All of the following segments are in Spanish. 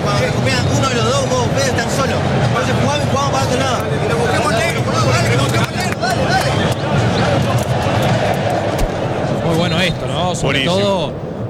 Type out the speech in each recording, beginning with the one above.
cuando recuperan uno de los dos, vos, ustedes están solos. Entonces jugamos para otro lado. Pero busquemos negro, boludo, dale. Muy bueno esto, ¿no? Sobre Buenísimo. todo,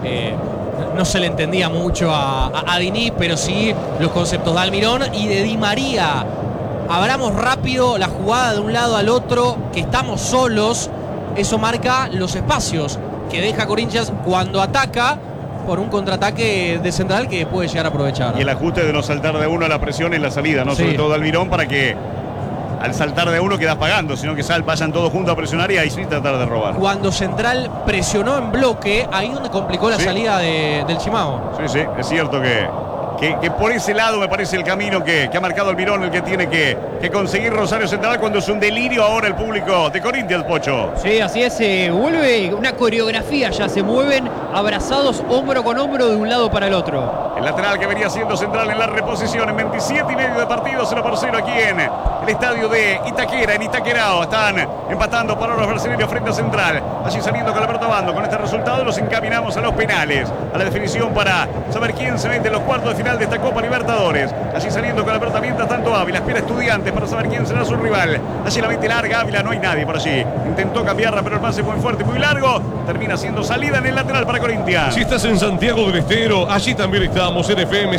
no se le entendía mucho a Diniz, pero sí los conceptos de Almirón y de Di María. Abramos rápido la jugada de un lado al otro, que estamos solos. Eso marca los espacios que deja Corinthians cuando ataca por un contraataque de central que puede llegar a aprovechar. Y el ajuste de no saltar de uno a la presión en la salida, ¿no? Sí. Sobre todo de Almirón, para que al saltar de uno quedas pagando, sino que vayan todos juntos a presionar y ahí sí tratar de robar. Cuando Central presionó en bloque, ahí donde complicó la Sí. salida del Chimao. Sí, es cierto que por ese lado me parece el camino que ha marcado Almirón, el que tiene que conseguir Rosario Central, cuando es un delirio ahora el público de Corinthians, Pocho. Sí, así es, vuelve una coreografía, ya se mueven abrazados hombro con hombro de un lado para el otro. El lateral que venía siendo Central en la reposición en 27 y medio de partido, 0-0 aquí en el estadio de Itaquera, en Itaquerao. Están empatando para los brasileños frente a Central. Allí saliendo con la pelota bando. Con este resultado los encaminamos a los penales, a la definición para saber quién se mete en los cuartos de final de esta Copa Libertadores. Allí saliendo con la pelota mientras tanto Ávila, espera Estudiantes para saber quién será su rival. Allí la mete larga Ávila, no hay nadie por allí. Intentó cambiarla, pero el pase fue fuerte, muy largo. Termina siendo salida en el lateral para Corinthians. Si estás en Santiago del Estero, allí también estamos en FM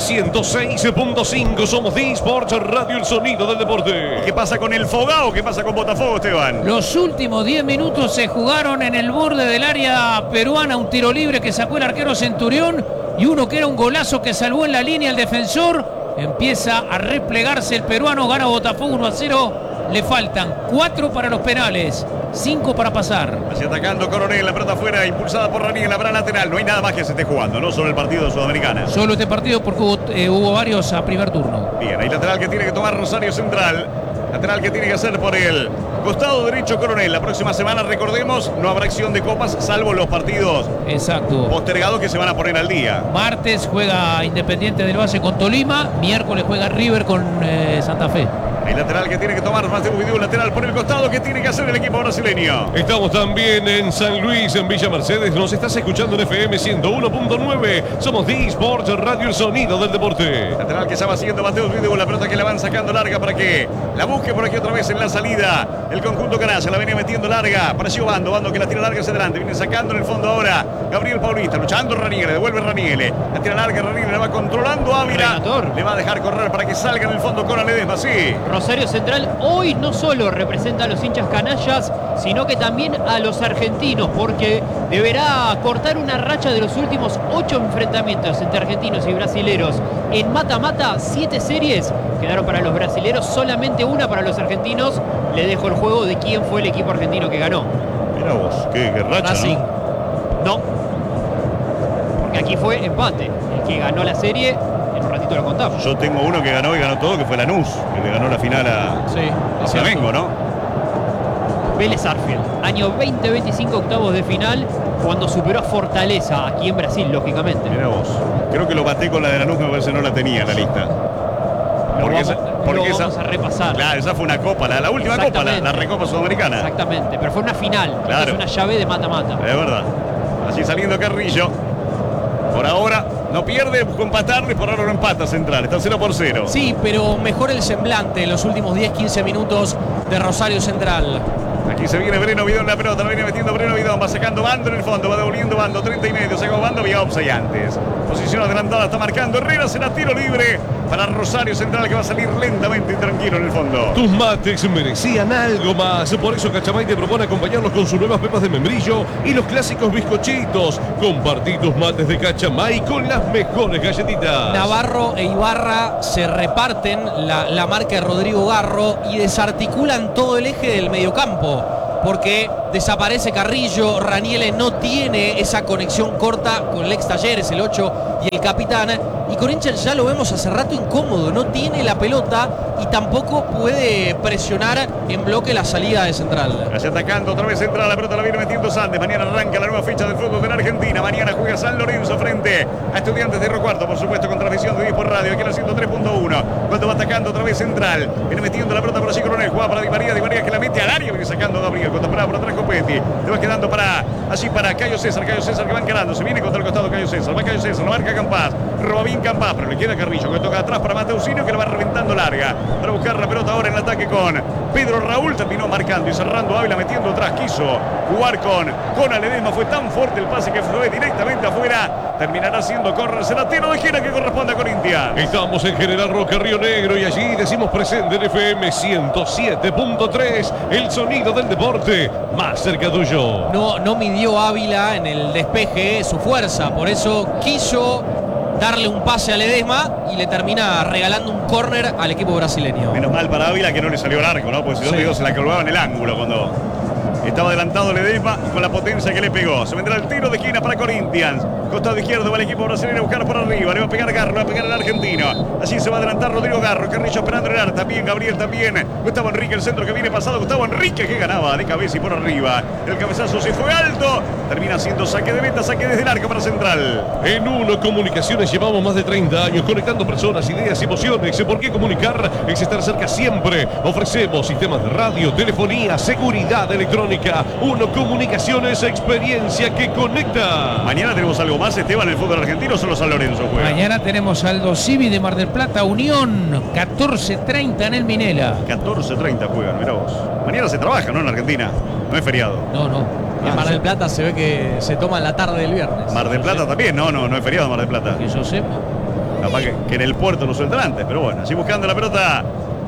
106.5. Somos D-Sports Radio, el sonido del deporte. ¿Qué pasa con el Fogao? ¿Qué pasa con Botafogo, Esteban? Los últimos 10 minutos se jugaron en el borde del área peruana, un tiro libre que sacó el arquero Centurión y uno que era un golazo que salvó en la línea el defensor. Empieza a replegarse el peruano, gana Botafogo 1-0. Le faltan 4 para los penales, 5 para pasar. Así atacando Coronel, la pelota afuera, impulsada por Raniel, habrá lateral. No hay nada más que se esté jugando, no solo el partido de Sudamericana. Solo este partido porque hubo varios a primer turno. Bien, hay lateral que tiene que tomar Rosario Central. Lateral que tiene que hacer por el costado derecho Coronel. La próxima semana, recordemos, no habrá acción de copas salvo los partidos Exacto. postergados que se van a poner al día. Martes juega Independiente del Valle con Tolima, miércoles juega River con Santa Fe. Hay lateral que tiene que tomar más de un video lateral por el costado que tiene que hacer el equipo brasileño. Estamos también en San Luis, en Villa Mercedes. Nos estás escuchando en FM 101.9. Somos D-Sports Radio, el sonido del deporte. Lateral que ya va haciendo Mateus Video, la pelota que la van sacando larga para que la busque por aquí otra vez en la salida. El conjunto canalla la venía metiendo larga. Para Bando, Bando que la tira larga hacia adelante. Viene sacando en el fondo ahora Gabriel Paulista, luchando Raniele, devuelve Raniele. La tira larga, Raniele la va controlando Ávila. Le va a dejar correr para que salga en el fondo con Ledesma, sí. Rosario Central hoy no solo representa a los hinchas canallas, sino que también a los argentinos, porque deberá cortar una racha de los últimos 8 enfrentamientos entre argentinos y brasileros. En mata-mata, 7 series quedaron para los brasileros, solamente una para los argentinos. Le dejo el juego de quién fue el equipo argentino que ganó. Mira vos, qué racha, Racing. No, porque aquí fue empate. El que ganó la serie, en un ratito lo contamos. Yo tengo uno que ganó y ganó todo, que fue Lanús, que le ganó la final a Flamengo, ¿no? Vélez Arfield, año 2025, octavos de final, cuando superó a Fortaleza, aquí en Brasil, lógicamente. Mira vos. Creo que lo baté con la de Lanús, me parece que no la tenía en la lista. Vamos a repasar. Claro, esa fue una copa, la última copa, la Recopa Sudamericana. Exactamente, pero fue una final, Claro. es una llave de mata-mata. Es verdad. Así saliendo Carrillo. Por ahora no pierde, buscó empatarle, por ahora no empata Central, está 0-0. Sí, pero mejor el semblante en los últimos 10-15 minutos de Rosario Central. Aquí se viene Breno Vidón la pelota, la viene metiendo Breno Vidón, va sacando Bando en el fondo, va devolviendo Bando, 30 y medio, sacó Bando, había offside antes. Posición adelantada, está marcando Herrera, será tiro libre para Rosario Central, que va a salir lentamente y tranquilo en el fondo. Tus mates merecían algo más. Por eso Cachamay te propone acompañarlos con sus nuevas pepas de membrillo y los clásicos bizcochitos. Compartí tus mates de Cachamay con las mejores galletitas. Navarro e Ibarra se reparten la marca de Rodrigo Garro y desarticulan todo el eje del mediocampo, porque desaparece Carrillo, Raniele no tiene esa conexión corta con el ex Talleres, el 8 y el capitán, y Corinthians ya lo vemos hace rato incómodo, no tiene la pelota y tampoco puede presionar en bloque la salida de Central. Allá atacando otra vez Central, la pelota la viene metiendo Sandes. Mañana arranca la nueva fecha del fútbol de la Argentina. Mañana juega San Lorenzo frente a Estudiantes de Río Cuarto, por supuesto, con transmisión de 10 por radio, aquí en la 103.1. Cuando va atacando otra vez Central, viene metiendo la pelota por allí Coronel, juega para Di María que la mete al área, viene sacando Gabriel, contemplado por atrás Copetti, le va quedando allí para Cayo César que va encarando, se viene contra el costado Cayo César, va Cayo César, lo marca Campás, Roba bien Campás, pero le queda Carrillo que toca atrás para Mateusinho, que lo va reventando larga para buscar la pelota ahora en el ataque con Pedro Raúl. Terminó marcando y cerrando Ávila, metiendo atrás. Quiso jugar con Ledesma. Fue tan fuerte el pase que fue directamente afuera. Terminará siendo córner. Será tiro de esquina que corresponde a Corinthians. Estamos en General Roca, Río Negro, y allí decimos presente en FM 107.3, el sonido del deporte más cerca tuyo. No midió Ávila en el despeje su fuerza, por eso quiso darle un pase a Ledesma y le termina regalando un córner al equipo brasileño. Menos mal para Ávila que no le salió largo, ¿no? Porque si no, Sí. te digo, se la colgaba en el ángulo cuando estaba adelantado Ledesma y con la potencia que le pegó. Se vendrá el tiro de esquina para Corinthians. Costado izquierdo va el equipo brasileño a buscar por arriba. Le va a pegar Garro, le va a pegar el argentino. Allí se va a adelantar Rodrigo Garro. Carrillo esperando el ar. También Gabriel, también Gustavo Enrique, el centro que viene pasado. Gustavo Enrique que ganaba de cabeza y por arriba. El cabezazo se fue alto. Termina siendo saque de meta, saque desde el arco para Central. En Uno Comunicaciones llevamos más de 30 años conectando personas, ideas y emociones. ¿Por qué comunicar? Es estar cerca siempre. Ofrecemos sistemas de radio, telefonía, seguridad electrónica. Uno Comunicaciones, experiencia que conecta. Mañana tenemos algo más, Esteban, en el fútbol argentino. Solo San Lorenzo juega. Mañana tenemos Aldo Civi de Mar del Plata, Unión, 14:30 en el Minela. 14:30 juegan, mirá vos. Mañana se trabaja, ¿no? En Argentina. No es feriado. No. En Mar del Plata se ve que se toma la tarde del viernes. Mar del Plata también, no es feriado Mar del Plata. Que yo sepa. Capaz que en el puerto lo sueltan antes, pero bueno, así buscando la pelota.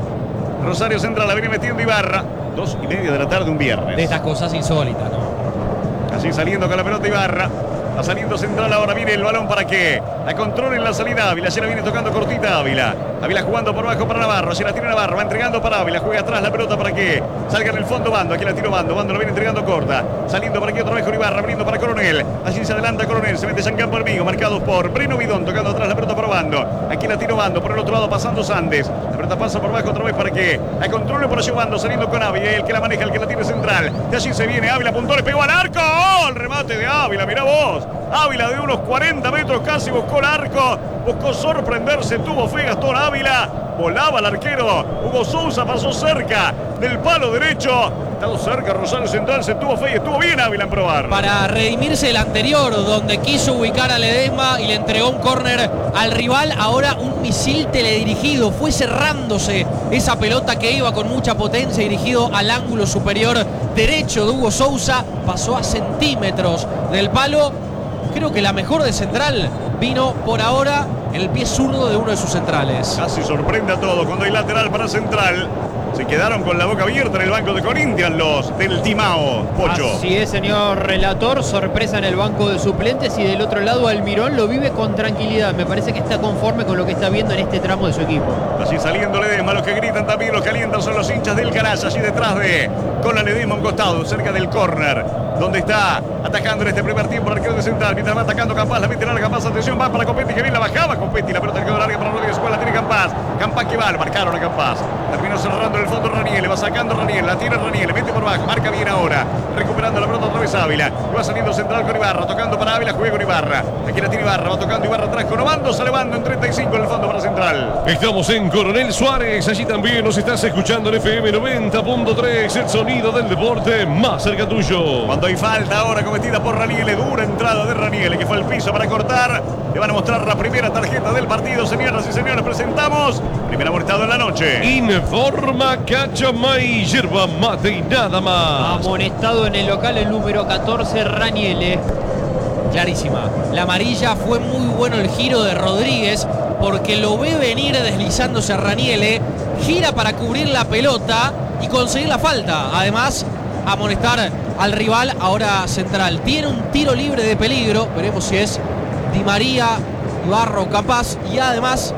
Rosario Central la viene metiendo Ibarra. 2:30 de la tarde un viernes. De estas cosas insólitas, ¿no? Así saliendo con la pelota Ibarra. Va saliendo Central, ahora viene el balón para que la controle en la salida Ávila. Ya la viene tocando cortita Ávila. Ávila jugando por abajo para Navarro. Ya la tiene Navarro, va entregando para Ávila. Juega atrás la pelota para que salga en el fondo Bando. Aquí la tiro Bando. Bando lo viene entregando corta. Saliendo por aquí otra vez con Ibarra, abriendo para Coronel. Allí se adelanta Coronel. Se mete ya en campo amigo. Marcados por Breno Bidón. Tocando atrás la pelota para Bando. Aquí la tiro Bando. Por el otro lado pasando Sandes. La pelota pasa por abajo otra vez para que la controle por allí Bando. Saliendo con Ávila. El que la maneja, el que la tiene Central. De allí se viene Ávila. Apuntó, le pegó al arco. ¡Oh! El remate de Ávila. Mirá vos. Ávila de unos 40 metros casi buscó el arco. Buscó sorprenderse. Tuvo fe Gastón Ávila. Volaba el arquero. Hugo Sousa pasó cerca del palo derecho. Estado cerca Rosario Central. Se tuvo fe y estuvo bien Ávila en probar. Para redimirse el anterior, donde quiso ubicar a Ledesma y le entregó un córner al rival, ahora un misil teledirigido. Fue cerrándose esa pelota que iba con mucha potencia dirigido al ángulo superior derecho de Hugo Sousa. Pasó a centímetros del palo. Creo que la mejor de Central vino por ahora en el pie zurdo de uno de sus centrales. Casi sorprende a todos cuando hay lateral para Central. Se quedaron con la boca abierta en el banco de Corinthians los del Timao, Pocho. Así es, señor relator. Sorpresa en el banco de suplentes y del otro lado Almirón lo vive con tranquilidad. Me parece que está conforme con lo que está viendo en este tramo de su equipo. Así saliendo Ledesma, los que gritan también, los que alientan son los hinchas del Canalla, allí detrás de con la Ledesma a un costado, cerca del córner, donde está atacando en este primer tiempo el arquero de Central, mientras va atacando Campás, la mete larga Campás, atención, va para Copetti, que bien la bajaba Copetti, la pelota quedó larga para Rodríguez, la tiene Campás, Campás que va, lo marcaron a Campás, terminó cerrando en el fondo Raniel, va sacando Raniel, la tiene Raniel, mete por abajo, marca bien ahora, recuperando la pelota otra vez Ávila, y va saliendo Central con Ibarra, tocando para Ávila, juega con Ibarra, aquí la tiene Ibarra, va tocando Ibarra atrás con Obando, sale Bando en 35 en el fondo para Central. Estamos en Coronel Suárez, allí también nos estás escuchando en FM 90.3, el sonido del deporte más cerca tuyo. Cuando hay falta ahora cometida por Raniele, dura entrada de Raniele que fue al piso para cortar. Le van a mostrar la primera tarjeta del partido, señoras y señores, presentamos primer amonestado en la noche. Informa Cachamay, yerba mate y nada más. Amonestado en el local el número 14, Raniele. Clarísima. La amarilla, fue muy bueno el giro de Rodríguez porque lo ve venir deslizándose a Raniele, gira para cubrir la pelota y conseguir la falta. Además, amonestar al rival, ahora Central. Tiene un tiro libre de peligro, veremos si es Di María, Ibarro capaz, y además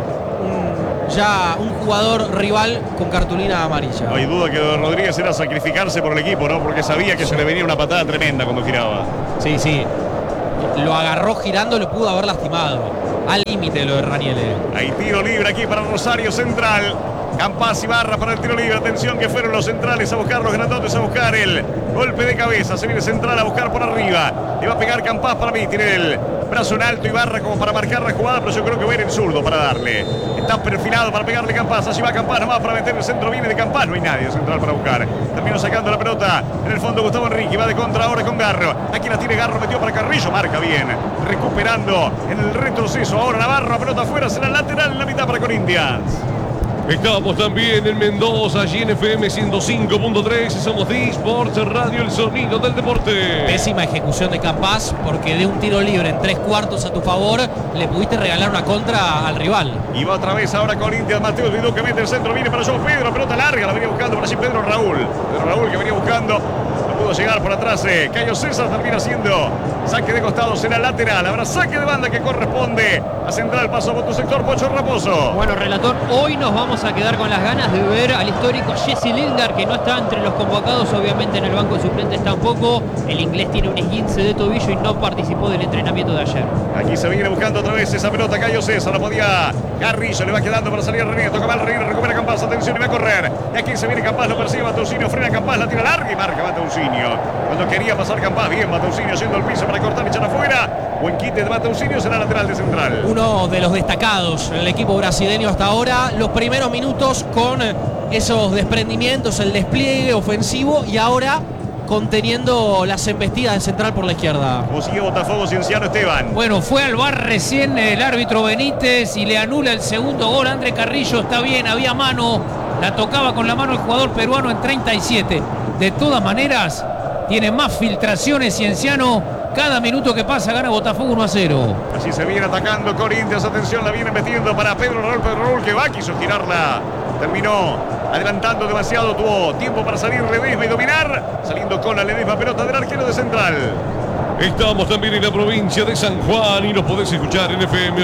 ya un jugador rival con cartulina amarilla. No hay duda que Rodríguez era sacrificarse por el equipo, ¿no? Porque sabía que se le venía una patada tremenda cuando giraba. Sí. Lo agarró girando, lo pudo haber lastimado. Al límite lo de Raniele. Hay tiro libre aquí para Rosario Central. Campás y Barra para el tiro libre. Atención que fueron los centrales a buscar, los grandotes a buscar el golpe de cabeza. Se viene Central a buscar por arriba. Le va a pegar Campás para mí. Tiene el brazo en alto Ibarra como para marcar la jugada, pero yo creo que va a ir el zurdo para darle. Está perfilado para pegarle Campás, allí va Campás nomás para meter el centro, viene de Campás, no hay nadie central para buscar. Terminó sacando la pelota en el fondo Gustavo Enrique, va de contra ahora con Garro. Aquí la tiene Garro, metió para Carrillo, marca bien. Recuperando en el retroceso, ahora Navarro, pelota afuera, será lateral en la mitad para Corinthians. Estamos también en Mendoza, allí en FM 105.3. Somos D-Sports Radio, el sonido del deporte. Pésima ejecución de Campás, porque de un tiro libre en 3/4 a tu favor le pudiste regalar una contra al rival. Y va otra vez ahora Corinthians, Mateo Vidú que mete el centro, viene para João Pedro, pelota larga, la venía buscando por allí Pedro Raúl. Pedro Raúl que venía buscando, no pudo llegar por atrás. Cayo César termina haciendo saque de costado, será lateral. Habrá saque de banda que corresponde a central. Paso por tu sector, Pocho Raposo. Bueno, relator, hoy nos vamos a quedar con las ganas de ver al histórico Jesse Lingard, que no está entre los convocados, obviamente en el banco de suplentes tampoco. El inglés tiene un esguince de tobillo y no participó del entrenamiento de ayer. Aquí se viene buscando otra vez esa pelota Cayo César, la podía Garrillo, le va quedando para salir René, toca mal René, recupera Campás, atención y va a correr. Y aquí se viene Campás, lo persigue Mateusinho, frena Campás, la tira larga y marca Mateusinho. Cuando quería pasar Campás, bien Mateusinho yendo al piso para cortar y echar afuera. Buen quite de Mateusinho, será lateral de central. Uno de los destacados en el equipo brasileño hasta ahora, los primeros minutos con esos desprendimientos, el despliegue ofensivo y ahora conteniendo las embestidas de central por la izquierda. Como sigue Botafogo, Cienciano Esteban. Bueno, fue al VAR recién el árbitro Benítez y le anula el segundo gol. André Carrillo está bien, había mano, la tocaba con la mano el jugador peruano en 37. De todas maneras, tiene más filtraciones Cienciano. Cada minuto que pasa gana Botafogo 1-0. Así se viene atacando Corinthians. Atención, la viene metiendo para Pedro Raúl. Pedro Raúl que va, quiso girarla. Terminó adelantando demasiado. Tuvo tiempo para salir Ledesma y dominar. Saliendo con la Ledesma, pelota del arquero de central. Estamos también en la provincia de San Juan y nos podés escuchar en FM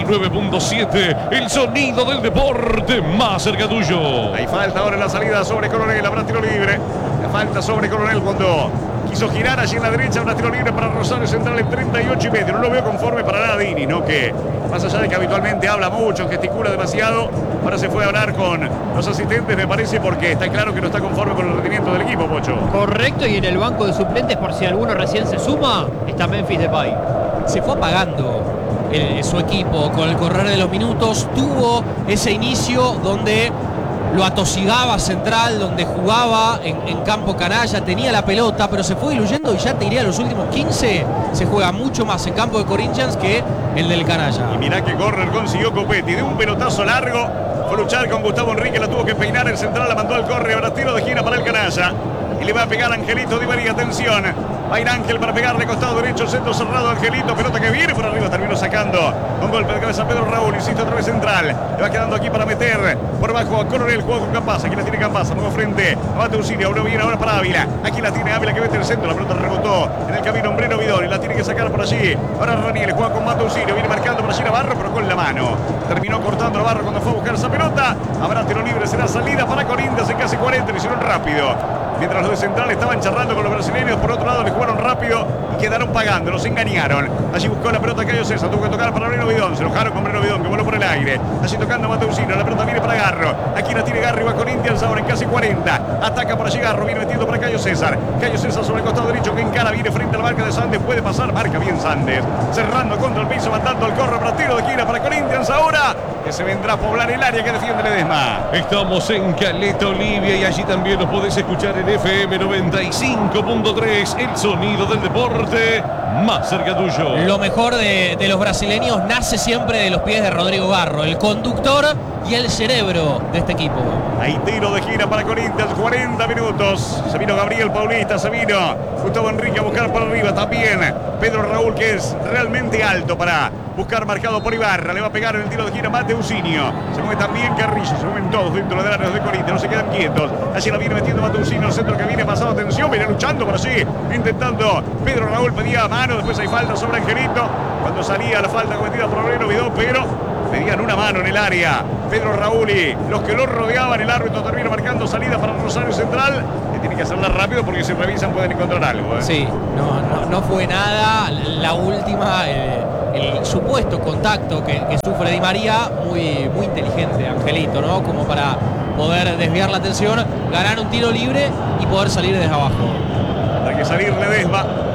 89.7. El sonido del deporte más cerca tuyo. Hay falta ahora en la salida sobre Coronel. Habrá tiro libre. La falta sobre Coronel cuando quiso girar allí en la derecha. Una tiro libre para Rosario Central en 38,5. No lo veo conforme para nada Dini, ¿no? Que más allá de que habitualmente habla mucho, gesticula demasiado, ahora se fue a hablar con los asistentes, me parece, porque está claro que no está conforme con el rendimiento del equipo, Pocho. Correcto, y en el banco de suplentes, por si alguno recién se suma, está Memphis Depay. Se fue apagando su equipo con el correr de los minutos. Tuvo ese inicio donde lo atosigaba Central, donde jugaba en campo canalla, tenía la pelota, pero se fue diluyendo y ya te diría los últimos 15 se juega mucho más en campo de Corinthians que el del canalla. Y mirá que corner consiguió Copetti de un pelotazo largo. Fue a luchar con Gustavo Enrique, la tuvo que peinar el central, la mandó al córner, ahora tiro de esquina para el canalla. Y le va a pegar Angelito Di María, atención. Va a ir Ángel para pegarle costado derecho, centro cerrado Angelito, pelota que viene por arriba, terminó sacando con golpe de cabeza Pedro Raúl, insisto otra vez central. Le va quedando aquí para meter por abajo a Coronel, juego con Campaz, aquí la tiene Campaz, nuevo frente a Mateusinho, uno viene ahora para Ávila. Aquí la tiene Ávila que mete el centro, la pelota rebotó en el camino Hombrero Vidón y la tiene que sacar por allí. Ahora Raniel juega con Mateusinho, viene marcando por allí Navarro, pero con la mano. Terminó cortando Navarro cuando fue a buscar esa pelota. Habrá tiro libre, será salida para Corinthians en casi 40, lo hicieron rápido. Mientras los de Central estaban charlando con los brasileños, por otro lado le jugaron rápido y quedaron pagando, los engañaron. Allí buscó la pelota Cayo César, tuvo que tocar para Breno Vidón, se enojaron con Breno Vidón que voló por el aire. Allí tocando Mateusinho, la pelota viene para Garro. Aquí la tiene Garro y va Corinthians ahora en casi 40. Ataca por allí Garro, viene metiendo para Cayo César. Cayo César sobre el costado derecho que encara, viene frente a la marca de Sandes, puede pasar, marca bien Sandes. Cerrando contra el piso, mandando al corro para tiro de esquina para Corinthians ahora, que se vendrá a poblar el área que defiende Ledesma. Estamos en Caleta Olivia y allí también nos podés escuchar en FM 95.3, el sonido del deporte más cerca tuyo. Lo mejor de los brasileños nace siempre de los pies de Rodrigo Garro, el conductor y el cerebro de este equipo. Hay tiro de gira para Corinthians, 40 minutos. Se vino Gabriel Paulista, se vino Gustavo Enrique a buscar por arriba también. Pedro Raúl, que es realmente alto para buscar marcado por Ibarra. Le va a pegar en el tiro de gira Mateusinho. Se mueve también Carrillo, se mueven todos dentro del área de Corinthians, no se quedan quietos. Allí la viene metiendo Mateusinho, el centro que viene pasado, atención, viene luchando por allí, intentando. Pedro Raúl pedía mano, después hay falta sobre Angelito. Cuando salía la falta cometida por Breno Vidó, pero pedían una mano en el área. Pedro Raúl y los que lo rodeaban, el árbitro termina marcando salida para Rosario Central, que tiene que hacerla rápido porque si revisan pueden encontrar algo. Sí, no fue nada. La última, el supuesto contacto que sufre Di María, muy inteligente Angelito, ¿no? Como para poder desviar la atención, ganar un tiro libre y poder salir desde abajo. Hay que salir Ledesma.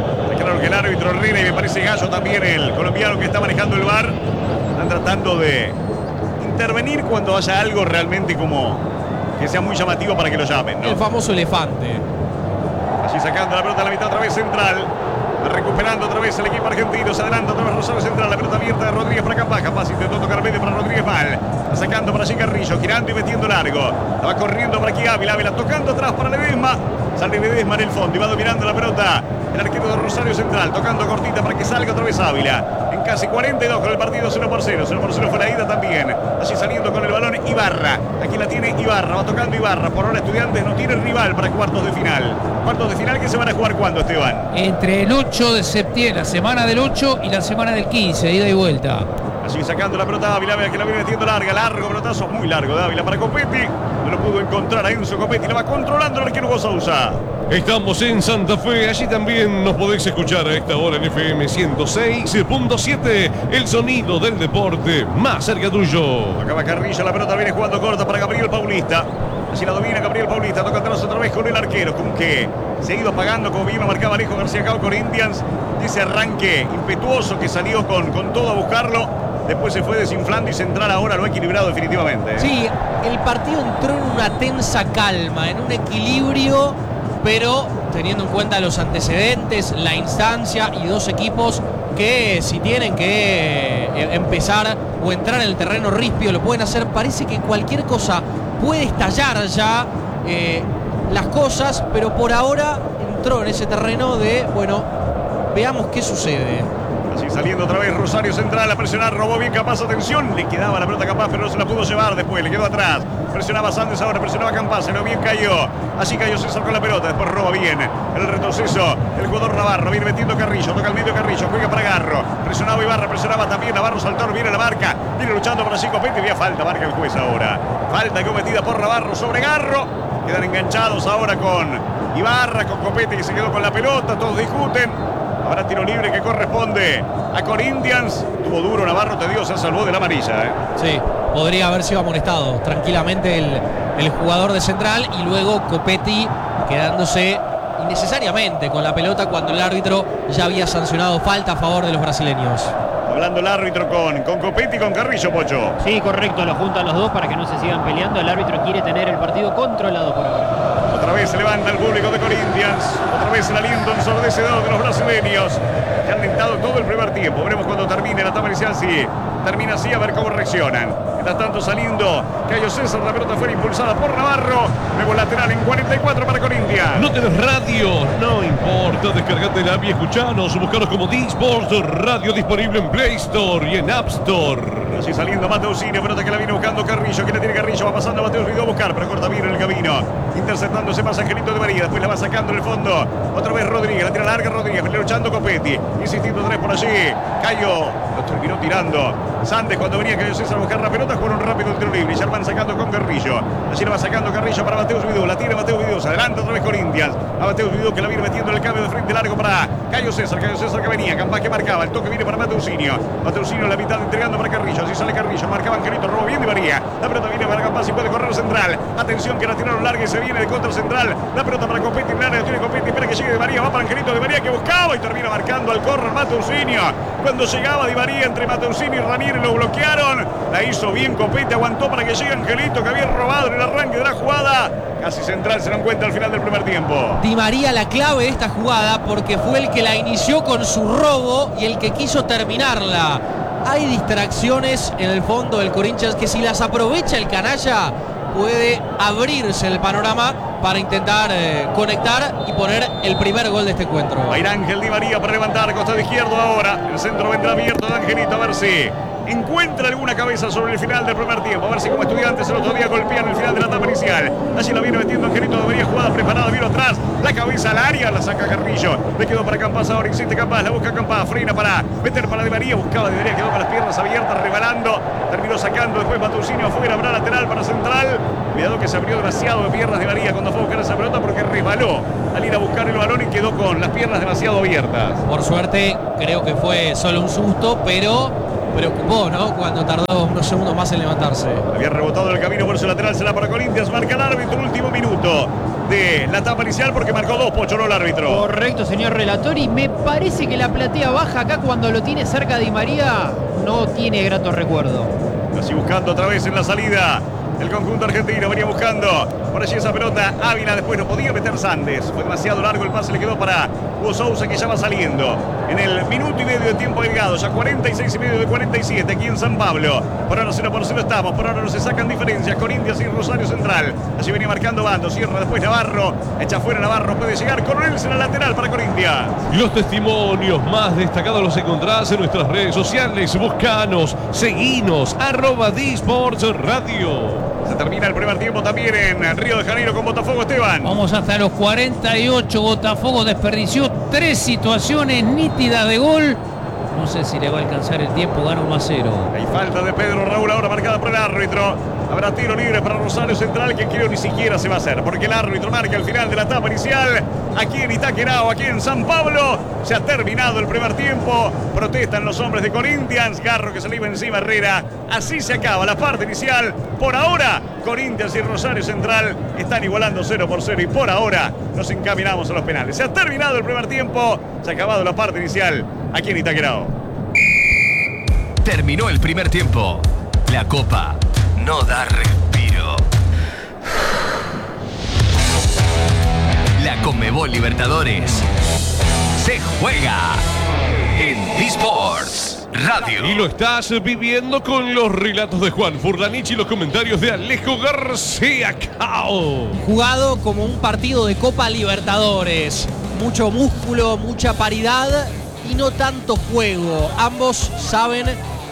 raro que el árbitro Herrera y me parece Gallo también, el colombiano que está manejando el VAR, están tratando de intervenir cuando haya algo realmente como que sea muy llamativo para que lo llamen, ¿no? El famoso elefante. Allí sacando la pelota a la mitad otra vez central. Recuperando otra vez el equipo argentino. Se adelanta otra vez Rosario Central. La pelota abierta de Rodríguez para Campás. Campás intentó tocar medio para Rodríguez mal. Está sacando para allí Carrillo. Girando y metiendo largo. La va corriendo por aquí Ávila. Ávila tocando atrás para Ledesma. Sale Ledesma en el fondo y va dominando la pelota el arquero de Rosario Central. Tocando cortita para que salga otra vez Ávila. En casi 42 con el partido 0-0. 0-0 fue la ida también. Allí saliendo con el balón Ibarra. Aquí la tiene Ibarra. Va tocando Ibarra. Por ahora Estudiantes no tiene rival para cuartos de final. Cuartos de final que se van a jugar ¿cuándo, Esteban? Entre el 8 de septiembre, la semana del 8 y la semana del 15, ida y vuelta. Allí sacando la pelota Ávila, que la viene metiendo larga, largo pelotazo, muy largo de Ávila para Copetti. No lo pudo encontrar a Enzo Copetti, la va controlando el arquero Hugo Sousa. Estamos en Santa Fe, allí también nos podéis escuchar a esta hora en FM 106.7, el sonido del deporte más cerca tuyo. Acaba Carrillo, la pelota viene jugando corta para Gabriel Paulista. Así la domina Gabriel Paulista, toca atrás otra vez con el arquero, con que se ha ido apagando, como bien lo marcaba Alejo García Cao con Indians. Ese arranque impetuoso que salió con todo a buscarlo, después se fue desinflando y Central ahora lo ha equilibrado definitivamente. Sí, el partido entró en una tensa calma, en un equilibrio, pero teniendo en cuenta los antecedentes, la instancia y dos equipos que si tienen que empezar o entrar en el terreno ríspido lo pueden hacer. Parece que cualquier cosa puede estallar ya las cosas, pero por ahora entró en ese terreno de, bueno, veamos qué sucede. Así saliendo otra vez Rosario Central a presionar, robó bien Campás, atención, le quedaba la pelota a Campás, pero no se la pudo llevar después, le quedó atrás. Presionaba Sandes ahora, presionaba Campás, se lo bien cayó. Así cayó César con la pelota, después roba bien el retroceso. El jugador Navarro viene metiendo Carrillo, toca al medio Carrillo, juega para Garro. Presionaba Ibarra, presionaba también Navarro, saltó, viene la marca, viene luchando para Chico Pete, había falta, marca el juez ahora. Falta cometida por Navarro sobre Garro. Quedan enganchados ahora con Ibarra, con Copete que se quedó con la pelota, todos discuten. Habrá tiro libre que corresponde a Corinthians. Tuvo duro Navarro, te digo, se salvó de la amarilla. Sí, podría haber sido amonestado tranquilamente el jugador de Central y luego Copetti quedándose innecesariamente con la pelota cuando el árbitro ya había sancionado falta a favor de los brasileños. Hablando el árbitro con Copetti y con Carrillo, Pocho. Sí, correcto, lo juntan los dos para que no se sigan peleando. El árbitro quiere tener el partido controlado por ahora. Otra vez se levanta el público de Corinthians. Otra vez el aliento ensordecedor de los brasileños que han tentado todo el primer tiempo. Veremos cuando termine la etapa inicial si termina así, a ver cómo reaccionan. Mientras tanto saliendo Cayo César, la pelota fue impulsada por Navarro. Nuevo lateral en 44 para Corinthians. ¿No tenés radio? No importa, descargate la app y escuchanos. Buscanos como D-Sports Radio, disponible en Play Store y en App Store. Así saliendo Mateusini, pelota que la viene buscando Carrillo. Que la tiene Carrillo, va pasando Mateus Río a buscar, pero corta bien en el camino. Interceptándose más Angelito de María, después la va sacando en el fondo. Otra vez Rodríguez, la tira larga Rodríguez, viene luchando Copetti. Insistiendo tres por allí. Cayo lo terminó tirando. Sandes cuando venía Cayo César a buscar la pelota, jugaron rápido el tiro libre. Y ya van sacando con Carrillo. Allí la va sacando Carrillo para Mateus Vidú. La tira Mateus Vidú, se adelanta otra vez Corinthians. A Mateus Vidú que la viene metiendo en el cambio de frente largo para Cayo César. Cayo César que venía, Campás que marcaba. El toque viene para Mateusinho. Mateusinho en la mitad entregando para Carrillo. Así sale Carrillo, marcaba Angelito, robó bien de María. La pelota viene para Campás y puede correr Central. Atención que la tiraron larga y se viene de contra Central. La pelota para Copetti, en el área tiene Copetti, espera que llegue de María, va para Angelito de María que buscaba y termina marcando al córner Mateusinho. Cuando llegaba Di María entre Mateusinho y Ranieri lo bloquearon. La hizo bien Copetti, aguantó para que llegue Angelito que había robado en el arranque de la jugada. Casi Central se lo encuentra al final del primer tiempo. Di María la clave de esta jugada porque fue el que la inició con su robo y el que quiso terminarla. Hay distracciones en el fondo del Corinthians que si las aprovecha el canalla puede abrirse el panorama para intentar conectar y poner el primer gol de este encuentro. Va a ir Ángel Di María para levantar costado izquierdo ahora. El centro vendrá abierto de Angelito, a ver si encuentra alguna cabeza sobre el final del primer tiempo. A ver si como Estudiantes el otro día golpean el final de la etapa inicial. Allí la viene metiendo Angelito de María, jugada preparada, vino atrás, la cabeza al área, la saca Carrillo. Le quedó para Campás ahora, insiste Campás, la busca Campás, frena para meter para Di María, buscaba Di María, quedó con las piernas abiertas, rebalando, terminó sacando después Mateusinho afuera, habrá lateral para Central. Cuidado que se abrió demasiado de piernas Di María cuando fue a buscar esa pelota porque resbaló al ir a buscar el balón y quedó con las piernas demasiado abiertas. Por suerte, creo que fue solo un susto, pero preocupó, ¿no? Cuando tardó unos segundos más en levantarse. Había rebotado en el camino por su lateral, será para Corinthians. Marca el árbitro, último minuto de la etapa inicial porque marcó 2, Pocho, no el árbitro. Correcto, señor relator, y me parece que la platea baja acá cuando lo tiene cerca Di María no tiene grato recuerdo. Así buscando otra vez en la salida. El conjunto argentino venía buscando por allí esa pelota. Ávila después no podía meter Sandes. Fue demasiado largo el pase, le quedó para Hugo Sousa, que ya va saliendo. En el minuto y medio de tiempo agregado, ya 46 y medio de 47 aquí en San Pablo. Por ahora 0-0 estamos, por ahora no se sacan diferencias. Corinthians y Rosario Central. Allí venía marcando Bando, cierra después Navarro. Echa fuera Navarro, puede llegar. Coronel será lateral para Corinthians. Los testimonios más destacados los encontrás en nuestras redes sociales. Buscanos, seguinos, @DSports Radio. Se termina el primer tiempo también en Río de Janeiro con Botafogo, Esteban. Vamos hasta los 48. Botafogo desperdició 3 situaciones nítidas de gol. No sé si le va a alcanzar el tiempo, gana 1-0. Hay falta de Pedro Raúl ahora marcada por el árbitro. Habrá tiro libre para Rosario Central, que creo ni siquiera se va a hacer, porque el árbitro marca el final de la etapa inicial. Aquí en Itaquerao, aquí en San Pablo, se ha terminado el primer tiempo. Protestan los hombres de Corinthians. Garro que se le iba encima a Herrera. Así se acaba la parte inicial. Por ahora, Corinthians y Rosario Central están igualando 0-0 y por ahora nos encaminamos a los penales. Se ha terminado el primer tiempo. Se ha acabado la parte inicial aquí en Itaquerao. Terminó el primer tiempo. La Copa no da respiro. La Conmebol Libertadores se juega en DSports Radio. Y lo estás viviendo con los relatos de Juan Furlanich y los comentarios de Alejo García Cao. Jugado como un partido de Copa Libertadores. Mucho músculo, mucha paridad y no tanto juego. Ambos saben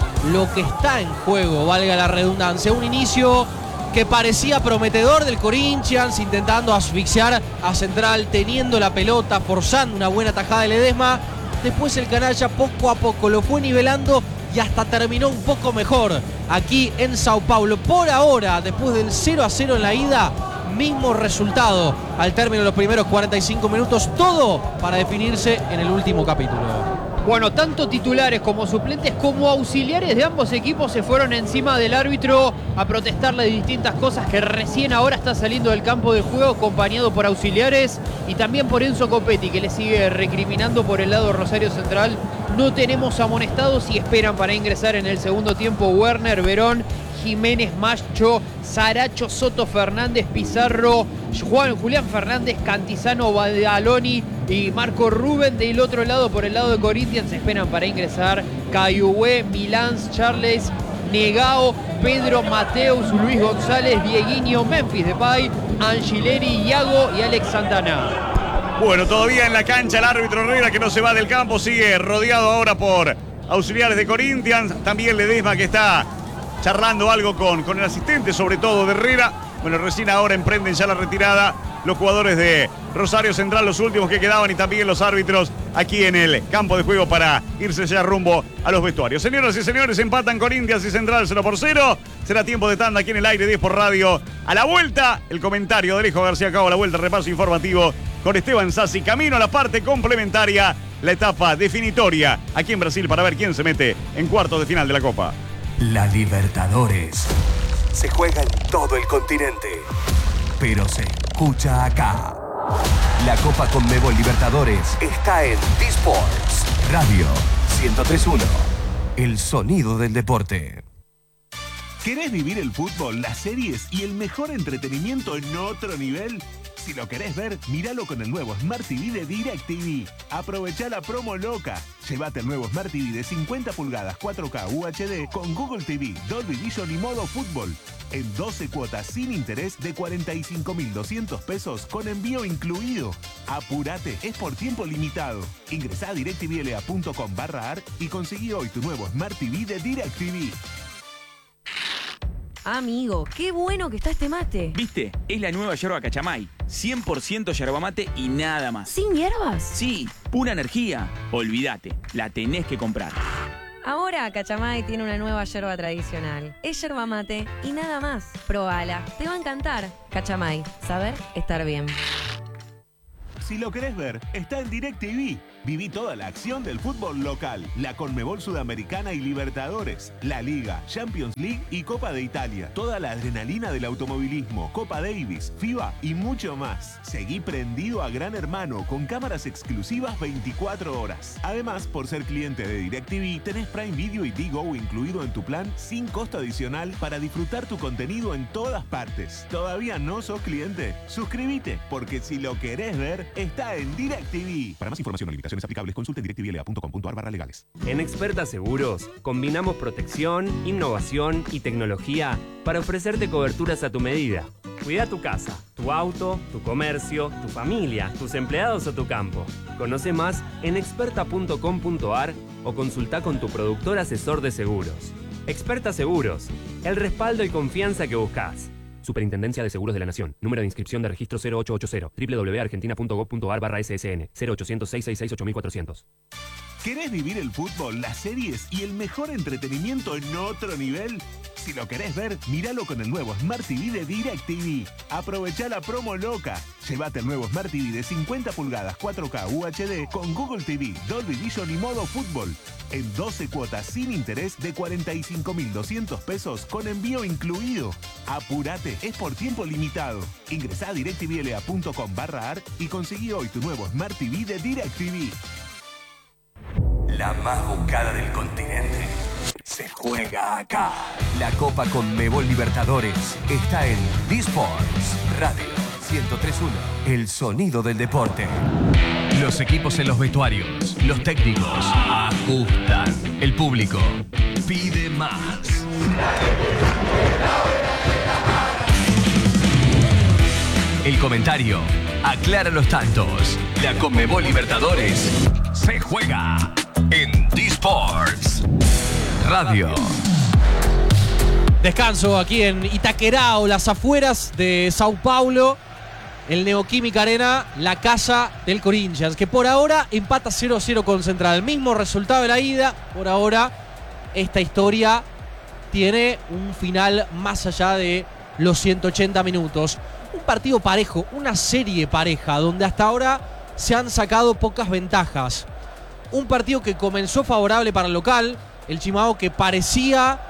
lo que está en juego, valga la redundancia. Un inicio que parecía prometedor del Corinthians, intentando asfixiar a Central, teniendo la pelota, forzando una buena tajada de Ledesma. Después el canalla poco a poco lo fue nivelando y hasta terminó un poco mejor aquí en Sao Paulo. Por ahora, después del 0-0 en la ida, mismo resultado al término de los primeros 45 minutos, todo para definirse en el último capítulo. Bueno, tanto titulares como suplentes como auxiliares de ambos equipos se fueron encima del árbitro a protestarle de distintas cosas, que recién ahora está saliendo del campo de juego acompañado por auxiliares y también por Enzo Copetti, que le sigue recriminando por el lado Rosario Central. No tenemos amonestados y esperan para ingresar en el segundo tiempo Werner, Verón, Jiménez, Macho, Saracho, Soto, Fernández, Pizarro, Julián Fernández, Cantizano, Badaloni y Marco Rubén. Del otro lado, por el lado de Corinthians, se esperan para ingresar Cayué, Milán, Charles, Negao, Pedro, Mateus, Luis González, Dieguinho, Memphis Depay, Angileri, Iago y Alex Santana. Bueno, todavía en la cancha el árbitro Herrera, que no se va del campo, sigue rodeado ahora por auxiliares de Corinthians. También Ledesma, que está charlando algo con el asistente, sobre todo de Herrera. Bueno, recién ahora emprenden ya la retirada los jugadores de Rosario Central, los últimos que quedaban, y también los árbitros aquí en el campo de juego para irse ya rumbo a los vestuarios. Señoras y señores, empatan Corinthians y Central 0-0. Será tiempo de tanda aquí en el aire de por Radio. A la vuelta, el comentario de Alejo García Cao. A la vuelta, repaso informativo con Esteban Sassi. Camino a la parte complementaria, la etapa definitoria aquí en Brasil para ver quién se mete en cuartos de final de la Copa. La Libertadores se juega en todo el continente, pero se escucha acá. La Copa Conmebol Libertadores está en DSports Radio 103.1. El sonido del deporte. ¿Querés vivir el fútbol, las series y el mejor entretenimiento en otro nivel? Si lo querés ver, míralo con el nuevo Smart TV de DirecTV. Aprovechá la promo loca. Llévate el nuevo Smart TV de 50 pulgadas 4K UHD con Google TV, Dolby Vision y modo fútbol. En 12 cuotas sin interés de 45.200 pesos con envío incluido. Apúrate, es por tiempo limitado. Ingresá a directvla.com/ar y conseguí hoy tu nuevo Smart TV de DirecTV. Amigo, qué bueno que está este mate. ¿Viste? Es la nueva yerba Cachamay. 100% yerba mate y nada más. ¿Sin hierbas? Sí, pura energía. Olvídate, la tenés que comprar. Ahora Cachamay tiene una nueva yerba tradicional. Es yerba mate y nada más. Probala, te va a encantar. Cachamay, saber estar bien. Si lo querés ver, está en DirecTV. Viví toda la acción del fútbol local, la Conmebol Sudamericana y Libertadores, la Liga, Champions League y Copa de Italia. Toda la adrenalina del automovilismo, Copa Davis, FIBA y mucho más. Seguí prendido a Gran Hermano con cámaras exclusivas 24 horas. Además, por ser cliente de DirecTV, tenés Prime Video y Digo incluido en tu plan sin costo adicional para disfrutar tu contenido en todas partes. ¿Todavía no sos cliente? Suscríbete, porque si lo querés ver, está en DirecTV. Para más información o limitaciones aplicables, consulte directvla.com.ar/legales. En Experta Seguros, combinamos protección, innovación y tecnología para ofrecerte coberturas a tu medida. Cuida tu casa, tu auto, tu comercio, tu familia, tus empleados o tu campo. Conoce más en experta.com.ar o consulta con tu productor asesor de seguros. Experta Seguros, el respaldo y confianza que buscas. Superintendencia de Seguros de la Nación. Número de inscripción de registro 0880. www.argentina.gov.ar/ssn 0800-666-8400. ¿Querés vivir el fútbol, las series y el mejor entretenimiento en otro nivel? Si lo querés ver, míralo con el nuevo Smart TV de DirecTV. Aprovechá la promo loca. Llévate el nuevo Smart TV de 50 pulgadas 4K UHD con Google TV, Dolby Vision y modo fútbol. En 12 cuotas sin interés de 45.200 pesos con envío incluido. Apúrate, es por tiempo limitado. Ingresá a directvla.com/ar y conseguí hoy tu nuevo Smart TV de DirecTV. La más buscada del continente se juega acá. La Copa Conmebol Libertadores está en D-Sports Radio 103.1. El sonido del deporte. Los equipos en los vestuarios, los técnicos ajustan. El público pide más. El comentario aclara los tantos. La Conmebol Libertadores se juega en D-Sports Radio. Descanso aquí en Itaquerao, las afueras de Sao Paulo. El Neoquímica Arena, la casa del Corinthians, que por ahora empata 0-0 con Central. El mismo resultado de la ida. Por ahora, esta historia tiene un final más allá de los 180 minutos. Un partido parejo, una serie pareja, donde hasta ahora se han sacado pocas ventajas. Un partido que comenzó favorable para el local, el Chimao, que parecía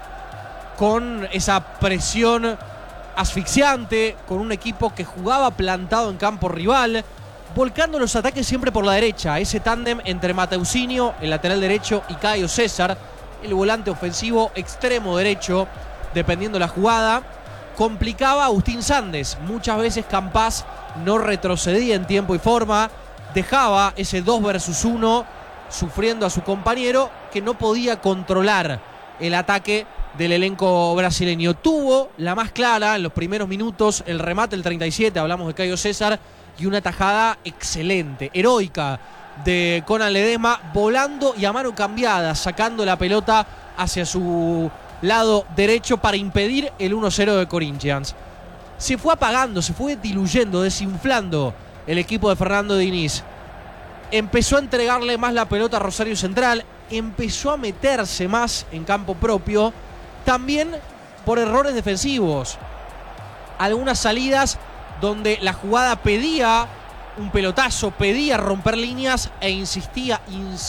con esa presión asfixiante, con un equipo que jugaba plantado en campo rival, volcando los ataques siempre por la derecha. Ese tándem entre Mateusinho, el lateral derecho, y Caio César, el volante ofensivo extremo derecho, dependiendo la jugada, complicaba a Agustín Sandes. Muchas veces Campás no retrocedía en tiempo y forma, dejaba ese 2 versus 1, sufriendo a su compañero, que no podía controlar el ataque del elenco brasileño. Tuvo la más clara en los primeros minutos, el remate del 37, hablamos de Caio César, y una tajada excelente, heroica, de Conan Ledesma, volando y a mano cambiada, sacando la pelota hacia su lado derecho para impedir el 1-0 de Corinthians. Se fue apagando, se fue diluyendo, desinflando el equipo de Fernando Diniz. Empezó a entregarle más la pelota a Rosario Central, empezó a meterse más en campo propio, también por errores defensivos. Algunas salidas donde la jugada pedía un pelotazo, pedía romper líneas e insistía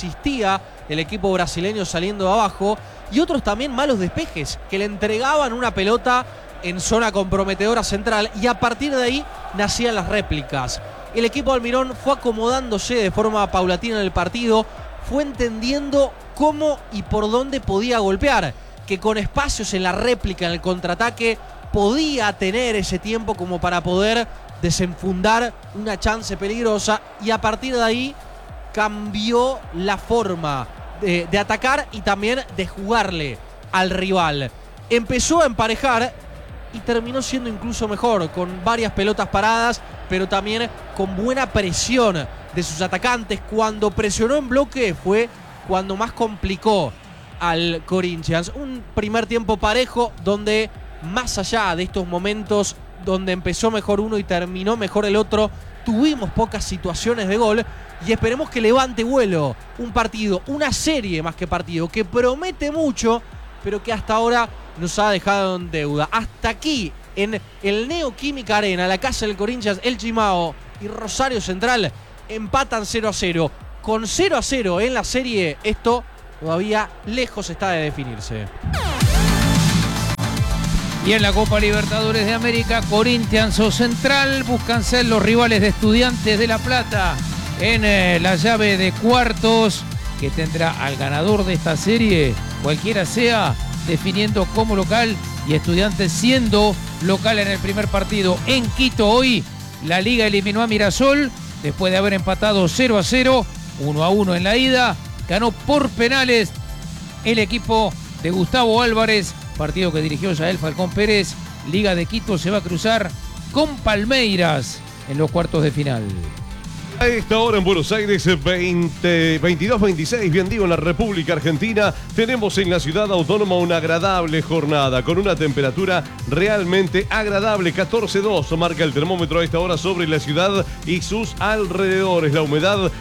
el equipo brasileño saliendo de abajo, y otros también malos despejes que le entregaban una pelota en zona comprometedora central, y a partir de ahí nacían las réplicas. El equipo de Almirón fue acomodándose de forma paulatina en el partido, fue entendiendo cómo y por dónde podía golpear, que con espacios en la réplica, en el contraataque, podía tener ese tiempo como para poder desenfundar una chance peligrosa, y a partir de ahí cambió la forma de atacar y también de jugarle al rival. Empezó a emparejar y terminó siendo incluso mejor, con varias pelotas paradas, pero también con buena presión de sus atacantes. Cuando presionó en bloque fue cuando más complicó al Corinthians. Un primer tiempo parejo donde, más allá de estos momentos donde empezó mejor uno y terminó mejor el otro, tuvimos pocas situaciones de gol, y esperemos que levante vuelo un partido, una serie más que partido, que promete mucho, pero que hasta ahora nos ha dejado en deuda. Hasta aquí, en el Neoquímica Arena, la casa del Corinthians, el Chimao y Rosario Central empatan 0-0. con 0-0 en la serie, esto todavía lejos está de definirse. Y en la Copa Libertadores de América, Corinthians o Central buscan ser los rivales de Estudiantes de La Plata en la llave de cuartos, que tendrá al ganador de esta serie, cualquiera sea, definiendo como local, y Estudiantes siendo local en el primer partido. En Quito hoy la Liga eliminó a Mirasol después de haber empatado 0-0, 1-1 en la ida. Ganó por penales el equipo de Gustavo Álvarez, partido que dirigió Yael Falcón Pérez. Liga de Quito se va a cruzar con Palmeiras en los cuartos de final. A esta hora en Buenos Aires, 22-26, bien digo, en la República Argentina, tenemos en la ciudad autónoma una agradable jornada, con una temperatura realmente agradable, 14,2 marca el termómetro a esta hora sobre la ciudad y sus alrededores, la humedad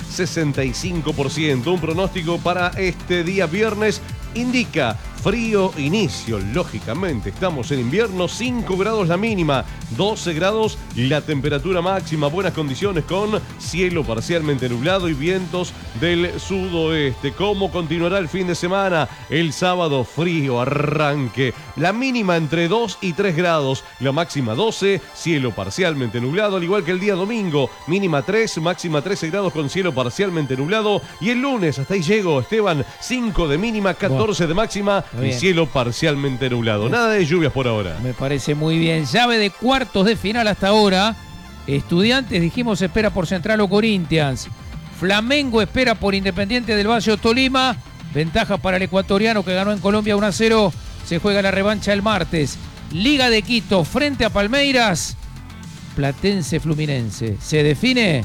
65%, un pronóstico para este día viernes indica frío inicio, lógicamente, estamos en invierno, 5 grados la mínima, 12 grados la temperatura máxima, buenas condiciones con cielo parcialmente nublado y vientos del sudoeste. ¿Cómo continuará el fin de semana? El sábado frío, arranque, la mínima entre 2 y 3 grados, la máxima 12, cielo parcialmente nublado, al igual que el día domingo, mínima 3, máxima 13 grados con cielo parcialmente nublado, y el lunes, hasta ahí llego, Esteban, 5 de mínima, 14 de máxima, y cielo parcialmente nublado. Nada de lluvias por ahora. Me parece muy bien. Llave de cuartos de final hasta ahora. Estudiantes, dijimos, espera por Central o Corinthians. Flamengo espera por Independiente del Valle o Tolima. Ventaja para el ecuatoriano que ganó en Colombia 1-0. Se juega la revancha el martes. Liga de Quito frente a Palmeiras. Platense Fluminense. ¿Se define?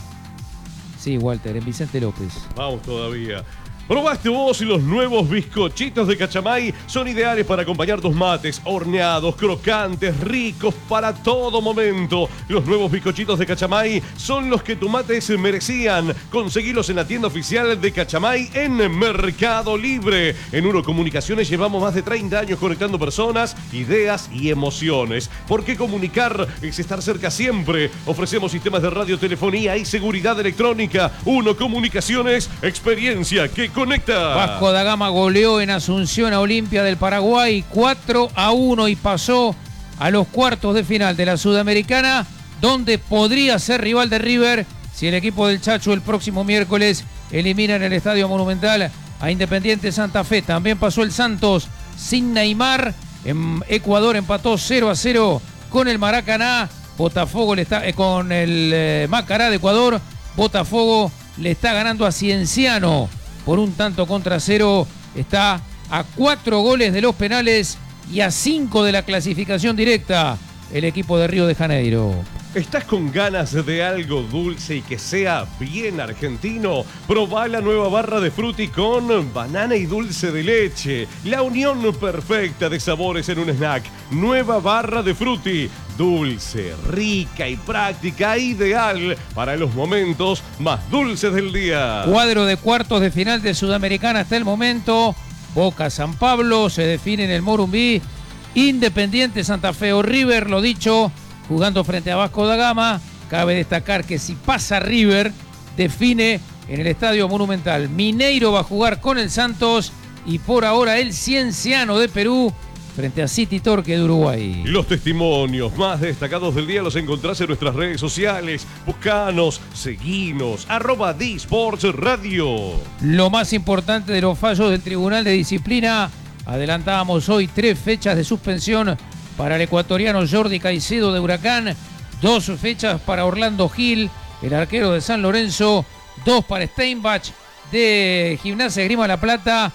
Sí, Walter, en Vicente López. Vamos todavía. ¿Probaste vos y los nuevos bizcochitos de Cachamay? Son ideales para acompañar tus mates, horneados, crocantes, ricos para todo momento. Los nuevos bizcochitos de Cachamay son los que tus mates merecían. Conseguilos en la tienda oficial de Cachamay en Mercado Libre. En Uno Comunicaciones llevamos más de 30 años conectando personas, ideas y emociones. Porque comunicar es estar cerca siempre. Ofrecemos sistemas de radiotelefonía y seguridad electrónica. Uno Comunicaciones, experiencia que conecta. Vasco da Gama goleó en Asunción a Olimpia del Paraguay 4-1 y pasó a los cuartos de final de la Sudamericana, donde podría ser rival de River si el equipo del Chacho el próximo miércoles elimina en el Estadio Monumental a Independiente Santa Fe. También pasó el Santos sin Neymar. En Ecuador empató 0-0 con el Maracaná. Botafogo le está con el Macará de Ecuador. Botafogo le está ganando a Cienciano por 1-0, está a 4 goles de los penales y a 5 de la clasificación directa el equipo de Río de Janeiro. ¿Estás con ganas de algo dulce y que sea bien argentino? Probá la nueva barra de Frutti con banana y dulce de leche. La unión perfecta de sabores en un snack. Nueva barra de Frutti. Dulce, rica y práctica, ideal para los momentos más dulces del día. Cuadro de cuartos de final de Sudamericana hasta el momento. Boca San Pablo se define en el Morumbí. Independiente Santa Fe o River, lo dicho, jugando frente a Vasco da Gama. Cabe destacar que si pasa River, define en el Estadio Monumental. Mineiro va a jugar con el Santos y por ahora el Cienciano de Perú frente a City Torque de Uruguay. Los testimonios más destacados del día los encontrás en nuestras redes sociales. Buscanos, seguinos, @DSports Radio. Lo más importante de los fallos del Tribunal de Disciplina. Adelantábamos hoy 3 fechas de suspensión para el ecuatoriano Jordi Caicedo de Huracán, 2 fechas para Orlando Gil, el arquero de San Lorenzo, 2 para Steinbach de Gimnasia Esgrima La Plata,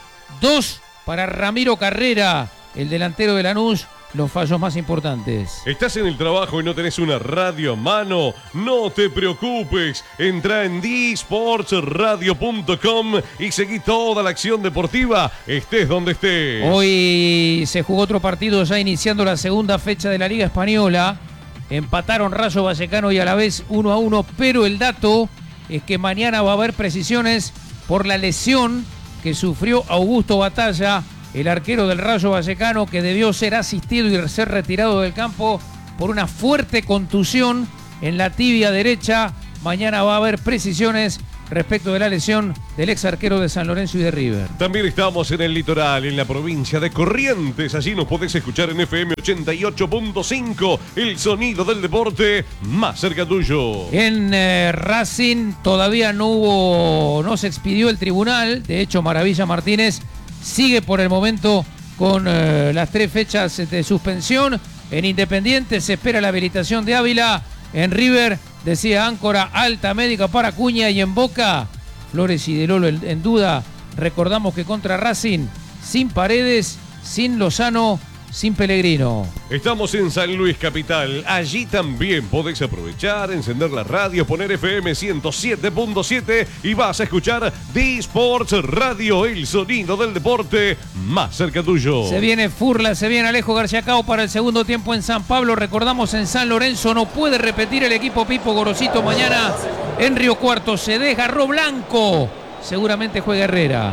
2 para Ramiro Carrera, el delantero de Lanús. Los fallos más importantes. ¿Estás en el trabajo y no tenés una radio a mano? No te preocupes. Entra en dsportsradio.com y seguí toda la acción deportiva, estés donde estés. Hoy se jugó otro partido ya iniciando la segunda fecha de la Liga Española. Empataron Rayo Vallecano y Alavés 1-1, pero el dato es que mañana va a haber precisiones por la lesión que sufrió Augusto Batalla, el arquero del Rayo Vallecano, que debió ser asistido y ser retirado del campo por una fuerte contusión en la tibia derecha. Mañana va a haber precisiones respecto de la lesión del ex arquero de San Lorenzo y de River. También estamos en el litoral, en la provincia de Corrientes. Allí nos podés escuchar en FM 88.5, el sonido del deporte más cerca tuyo. En Racing todavía no se expidió el tribunal. De hecho, Maravilla Martínez sigue por el momento con las 3 fechas de suspensión. En Independiente se espera la habilitación de Ávila. En River, decía Áncora, alta médica para Acuña. Y en Boca, Flores y De Lolo en duda. Recordamos que contra Racing, sin Paredes, sin Lozano, sin Pellegrino. Estamos en San Luis Capital. Allí también podés aprovechar, encender la radio, poner FM 107.7 y vas a escuchar D-Sports Radio, el sonido del deporte más cerca tuyo. Se viene Furla, se viene Alejo Garciacao para el segundo tiempo en San Pablo. Recordamos en San Lorenzo no puede repetir el equipo Pipo Gorosito mañana en Río Cuarto. Se desgarró Blanco. Seguramente juega Herrera.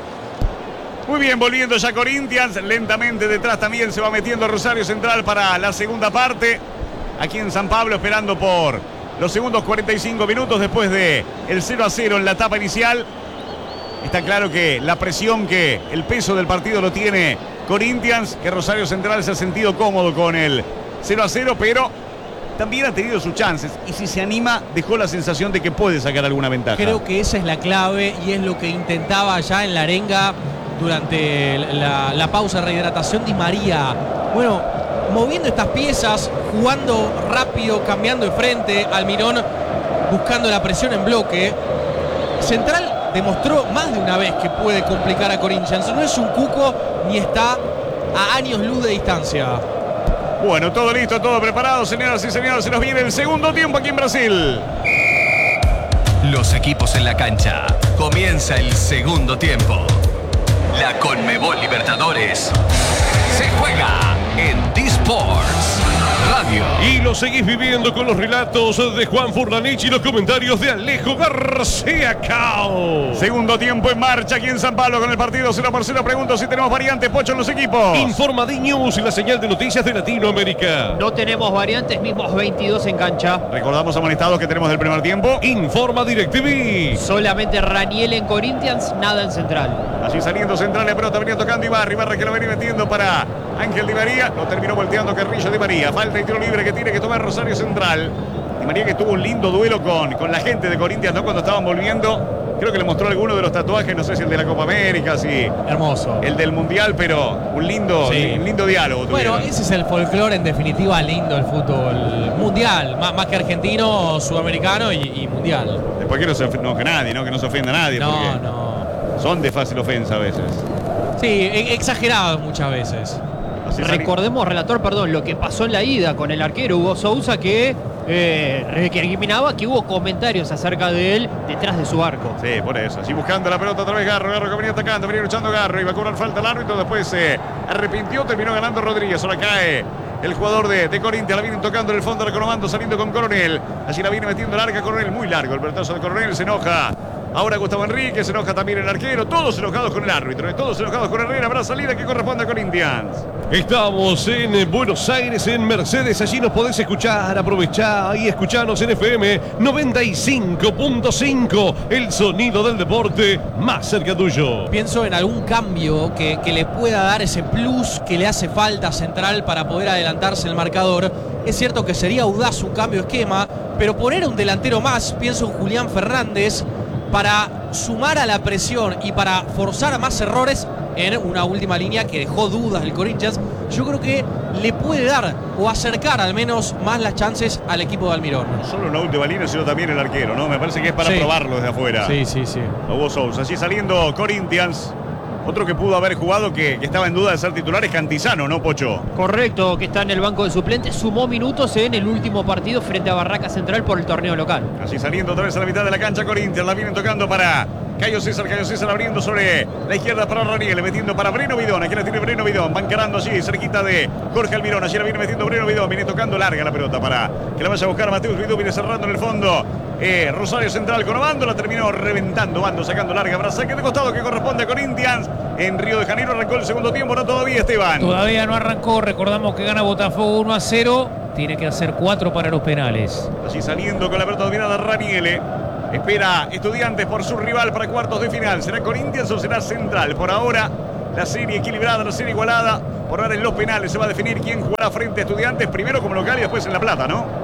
Muy bien, volviendo ya Corinthians, lentamente detrás también se va metiendo Rosario Central para la segunda parte. Aquí en San Pablo esperando por los segundos 45 minutos después de el 0-0 en la etapa inicial. Está claro que la presión, que el peso del partido lo tiene Corinthians, que Rosario Central se ha sentido cómodo con el 0-0, pero también ha tenido sus chances y si se anima dejó la sensación de que puede sacar alguna ventaja. Creo que esa es la clave y es lo que intentaba ya en la arenga durante la pausa de rehidratación Di María. Bueno, moviendo estas piezas, jugando rápido, cambiando de frente, Almirón buscando la presión en bloque. Central demostró más de una vez que puede complicar a Corinthians. No es un cuco ni está a años luz de distancia. Bueno, todo listo, todo preparado, señoras y señores. Se nos viene el segundo tiempo aquí en Brasil. Los equipos en la cancha. Comienza el segundo tiempo. La Conmebol Libertadores se juega en D-Sports Radio. Y lo seguís viviendo con los relatos de Juan Furlanich y los comentarios de Alejo Garciacao. Segundo tiempo en marcha aquí en San Pablo con el partido 0-0. Pregunto si tenemos variantes, Pocho, en los equipos. Informa D-News y la señal de noticias de Latinoamérica. No tenemos variantes, mismos 22 en cancha. Recordamos amonestados que tenemos del primer tiempo. Informa DirecTV. Solamente Raniel en Corinthians, nada en Central. Allí saliendo Central, la pelota venía tocando Ibarra que lo venía metiendo para Ángel Di María. Lo terminó volteando Carrillo Di María. Falta y tiro libre que tiene que tomar Rosario Central. Di María que tuvo un lindo duelo con la gente de Corinthians, ¿no? Cuando estaban volviendo. Creo que le mostró alguno de los tatuajes, no sé si el de la Copa América, si hermoso. El del Mundial, pero un lindo diálogo. Bueno, ese es el folclore, en definitiva, lindo el fútbol mundial, más que argentino, sudamericano y mundial. Después que no se enoje nadie, ¿no? Que no se ofenda a nadie. No. Son de fácil ofensa a veces. Sí, exagerado muchas veces. Recordemos, relator, perdón, lo que pasó en la ida con el arquero Hugo Sousa, que recriminaba que hubo comentarios acerca de él detrás de su arco. Sí, por eso. Así buscando la pelota otra vez Garro que venía atacando, venía luchando Garro, iba a cobrar falta al árbitro, después se arrepintió, terminó ganando Rodríguez. Ahora cae el jugador de Corinthians, la vienen tocando en el fondo, recomando, saliendo con Coronel. Allí la viene metiendo larga Coronel, muy largo el pelotazo de Coronel, se enoja. Ahora Gustavo Enrique, se enoja también el arquero, todos enojados con el árbitro, todos enojados con Herrera. Habrá salida que corresponde a Corinthians. Estamos en Buenos Aires, en Mercedes. Allí nos podés escuchar, aprovechar y escucharnos en FM 95.5, el sonido del deporte más cerca tuyo. Pienso en algún cambio que le pueda dar ese plus que le hace falta a Central para poder adelantarse en el marcador. Es cierto que sería audaz un cambio de esquema, pero poner un delantero más, pienso en Julián Fernández, para sumar a la presión y para forzar a más errores en una última línea que dejó dudas del Corinthians, yo creo que le puede dar o acercar al menos más las chances al equipo de Almirón. No solo en la última línea, sino también el arquero, ¿no? Me parece que es para probarlo desde afuera. Sí. Hugo Sousa, así saliendo Corinthians. Otro que pudo haber jugado, que estaba en duda de ser titular, es Cantizano, ¿no, Pocho? Correcto, que está en el banco de suplentes. Sumó minutos en el último partido frente a Barraca Central por el torneo local. Así saliendo otra vez a la mitad de la cancha Corinthians. La vienen tocando para Cayo César abriendo sobre la izquierda para Raniel, metiendo para Breno Bidón. Aquí la tiene Breno Bidón, van encarando allí, cerquita de Jorge Almirón. Allí la viene metiendo Breno Bidón, viene tocando larga la pelota para que la vaya a buscar Mateus Bidón. Viene cerrando en el fondo Rosario Central con Obando, la terminó reventando, Obando sacando larga para saque de costado que corresponde a Corinthians. En Río de Janeiro arrancó el segundo tiempo, no todavía, Esteban. Todavía no arrancó, recordamos que gana Botafogo 1-0, tiene que hacer 4 para los penales. Allí saliendo con la pelota dominada Raniele. Espera Estudiantes por su rival para cuartos de final. ¿Será Corinthians o será Central? Por ahora, la serie equilibrada, la serie igualada. Por ahora en los penales se va a definir quién jugará frente a Estudiantes. Primero como local y después en La Plata, ¿no?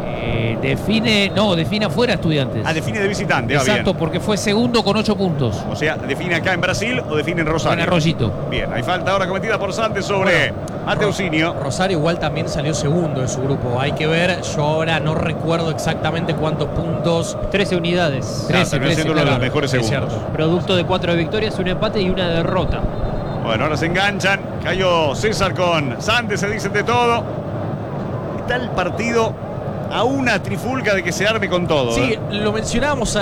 Define afuera Estudiantes. Ah, define de visitante. Exacto, Bien. porque fue segundo con 8 puntos. O sea, define acá en Brasil o define en Rosario. En Arroyito. Bien, hay falta ahora cometida por Santos sobre Mateusinho. Rosario igual también salió segundo de su grupo. Hay que ver, yo ahora no recuerdo exactamente cuántos puntos. 13 unidades. 13, siendo uno de los mejores es segundos. cierto. Producto de 4 victorias, un empate y una derrota. Bueno, ahora se enganchan. Cayo César con Santos, se dicen de todo. Está el partido a una trifulca de que se arme con todo. Sí, lo mencionábamos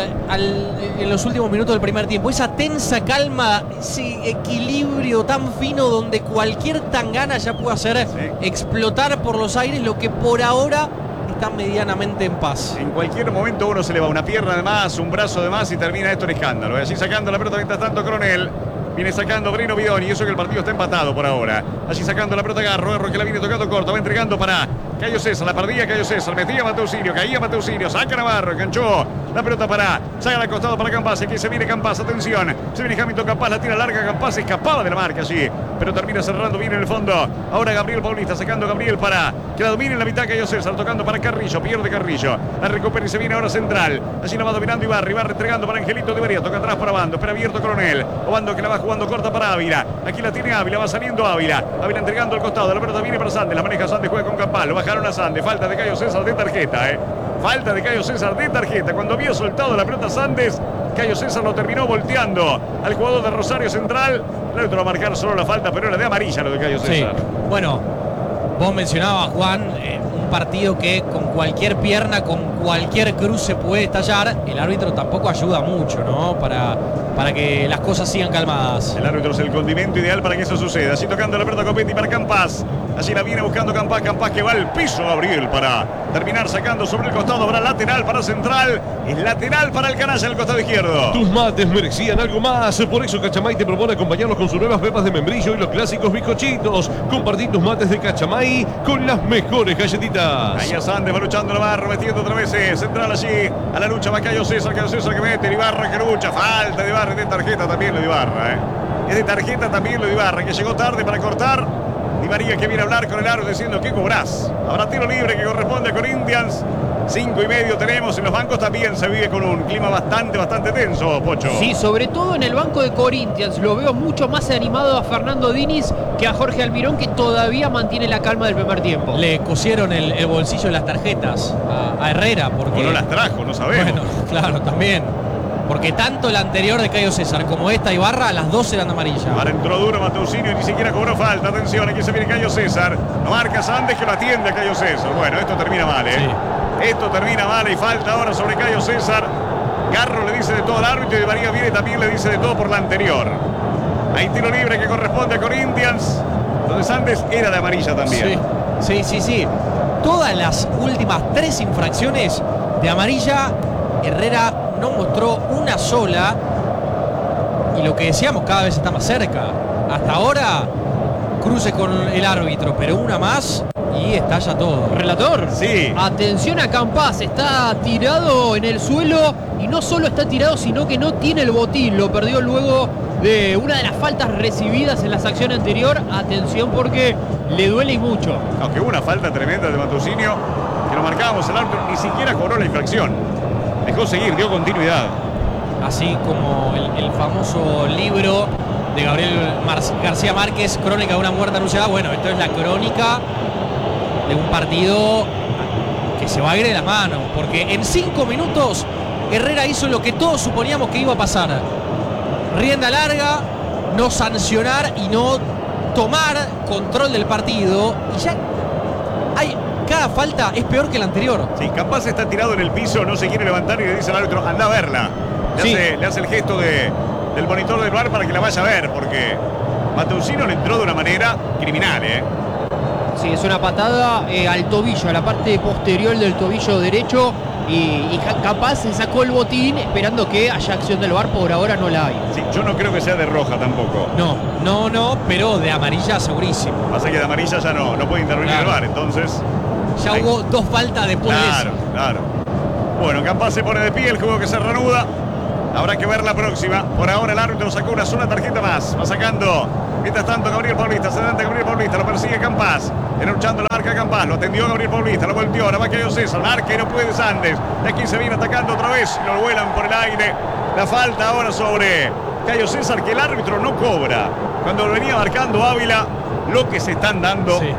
en los últimos minutos del primer tiempo. Esa tensa calma, ese equilibrio tan fino donde cualquier tangana ya puede hacer explotar por los aires lo que por ahora está medianamente en paz. En cualquier momento uno se le va una pierna de más, un brazo de más y termina esto en escándalo. Allí sacando la pelota mientras tanto Coronel. Viene sacando Breno Bidoni y eso que el partido está empatado por ahora. Allí sacando la pelota Garro que la viene tocando corta. Va entregando para Cayo César. La perdía Cayo César. Metía Mateusinho. Caía Mateusinho. Saca Navarro. Enganchó la pelota para. Saca al costado para Campás. Aquí se viene Campás. Atención. Se viene Hamilton Campás. La tira larga. Campás escapaba de la marca allí. Pero termina cerrando bien en el fondo. Ahora Gabriel Paulista sacando Gabriel para que la domine en la mitad Cayo César. Tocando para Carrillo. Pierde Carrillo. La recupera y se viene ahora Central. Allí la va dominando Ibarra. Ibarra entregando para Angelito de María. Toca atrás para Bando. Espera abierto Coronel. Obando que la va jugando corta para Ávila. Aquí la tiene Ávila. Va saliendo Ávila. Ávila entregando al costado. La pelota viene para Sandes. La maneja Sandes. Juega con Campás. Lo bajaron a Sandes. Falta de Cayo César de tarjeta. Falta de Cayo César de tarjeta. Cuando había soltado la pelota Sandes, Cayo César lo terminó volteando al jugador de Rosario Central. El árbitro va a marcar solo la falta, pero era de amarilla lo de Cayo César. Sí. Bueno, vos mencionabas, Juan, un partido que con cualquier pierna, con cualquier cruce puede estallar. El árbitro tampoco ayuda mucho, ¿no? Para que las cosas sigan calmadas. El árbitro es el condimento ideal para que eso suceda. Así tocando la pelota Copetti para Campás. Allí la viene buscando Campás. Campás que va al piso, Gabriel, para terminar sacando sobre el costado. Habrá lateral para Central. Es lateral para el canalla en el costado izquierdo. Tus mates merecían algo más. Por eso Cachamay te propone acompañarlos con sus nuevas pepas de membrillo y los clásicos bizcochitos. Compartí tus mates de Cachamay con las mejores galletitas. Ahí a Sandes va luchando Navarro, metiendo otra vez Central allí. A la lucha va Cayo César que mete. Ibarra que lucha. Falta de Ibarra. De tarjeta también lo de Ibarra. Es de tarjeta también lo de Ibarra, que llegó tarde para cortar. Di María que viene a hablar con el árbitro diciendo ¿qué cobrás? Habrá tiro libre que corresponde a Corinthians. 5:30 tenemos. En los bancos también se vive con un clima bastante tenso, Pocho. Sí, sobre todo en el banco de Corinthians. Lo veo mucho más animado a Fernando Diniz que a Jorge Almirón, que todavía mantiene la calma del primer tiempo. Le cosieron el bolsillo de las tarjetas a Herrera. Porque, o no las trajo, no sabemos. Bueno, claro, también. Porque tanto la anterior de Cayo César como esta Ibarra, las dos eran de amarilla. Ahora entró duro Mateusinho y ni siquiera cobró falta. Atención, aquí se viene Cayo César. No marca Sandes que lo atiende a Cayo César. Bueno, esto termina mal, Sí. Esto termina mal y falta ahora sobre Cayo César. Garro le dice de todo al árbitro y Di María viene también le dice de todo por la anterior. Hay tiro libre que corresponde a Corinthians, donde Sandes era de amarilla también. Sí. Todas las últimas 3 infracciones de amarilla, Herrera no mostró una sola. Y lo que decíamos, cada vez está más cerca. Hasta ahora, cruce con el árbitro, pero una más y estalla todo. Relator, sí. Atención a Campás, está tirado en el suelo y no solo está tirado, sino que no tiene el botín. Lo perdió luego de una de las faltas recibidas en la acción anterior. Atención porque le duele y mucho. Aunque hubo una falta tremenda de Mateusinho, que lo marcábamos, el árbitro ni siquiera cobró la infracción. Dejó seguir, dio continuidad. Así como el famoso libro de Gabriel García Márquez, Crónica de una muerte anunciada. Bueno, esto es la crónica de un partido que se va a ir de la mano, porque en 5 minutos Herrera hizo lo que todos suponíamos que iba a pasar: rienda larga, no sancionar y no tomar control del partido. Y ya cada falta es peor que la anterior. Sí, Campás está tirado en el piso, no se quiere levantar y le dice al árbitro, anda a verla. Le hace el gesto del monitor del VAR para que la vaya a ver, porque Mateusinho le entró de una manera criminal, Sí, es una patada al tobillo, a la parte posterior del tobillo derecho. Y Campás se sacó el botín esperando que haya acción del VAR. Por ahora no la hay. Sí, yo no creo que sea de roja tampoco. No, pero de amarilla segurísimo. Pasa que de amarilla ya no puede intervenir el VAR, entonces... Ya hubo 2 faltas después de eso. Claro. Bueno, Campas se pone de pie, el juego que se reanuda. Habrá que ver la próxima. Por ahora el árbitro sacó una sola tarjeta más. Va sacando. Mientras tanto, Gabriel Paulista. Se adelanta Gabriel Paulista. Lo persigue Campas. Viene luchando la marca Campas. Lo atendió Gabriel Paulista. Lo volteó. Ahora va Cayo César. Marca y no puede Sandes. De aquí se viene atacando otra vez. Lo vuelan por el aire. La falta ahora sobre Cayo César, que el árbitro no cobra. Cuando lo venía marcando Ávila, lo que se están dando. Sí.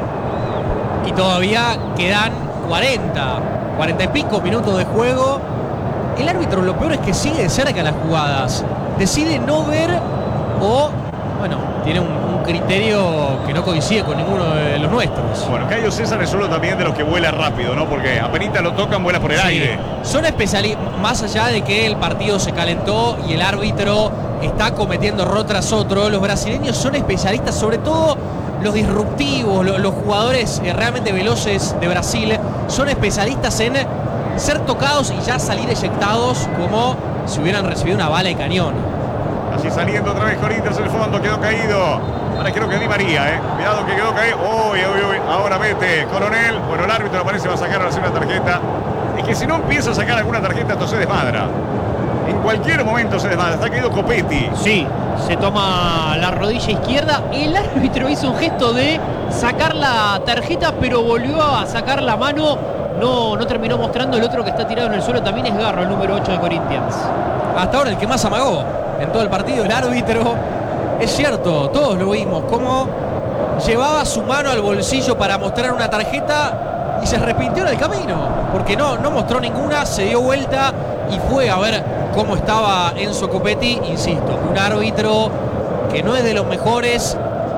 Y todavía quedan 40 y pico minutos de juego. El árbitro, lo peor es que sigue de cerca las jugadas. Decide no ver o, bueno, tiene un criterio que no coincide con ninguno de los nuestros. Bueno, Cayo César es uno también de los que vuela rápido, ¿no? Porque apenas lo tocan, vuela por el aire. Son especialistas, más allá de que el partido se calentó y el árbitro está cometiendo error tras otro, los brasileños son especialistas, sobre todo los disruptivos, los jugadores realmente veloces de Brasil, son especialistas en ser tocados y ya salir eyectados como si hubieran recibido una bala de cañón. Así saliendo otra vez Corinthians en el fondo, quedó caído. Ahora creo que Di María, cuidado que quedó caído. Uy, ahora vete, Coronel. Bueno, el árbitro parece va a sacar ahora sí una tarjeta. Es que si no empieza a sacar alguna tarjeta, entonces se desmadra. En cualquier momento se desmadra. Está caído Copetti. Sí, se toma la rodilla izquierda. El árbitro hizo un gesto de sacar la tarjeta, pero volvió a sacar la mano. No terminó mostrando. El otro que está tirado en el suelo también es Garro, el número 8 de Corinthians. Hasta ahora el que más amagó en todo el partido, el árbitro. Es cierto, todos lo vimos, cómo llevaba su mano al bolsillo para mostrar una tarjeta y se arrepintió en el camino, porque no mostró ninguna, se dio vuelta y fue a ver cómo estaba Enzo Copetti. Insisto, un árbitro que no es de los mejores,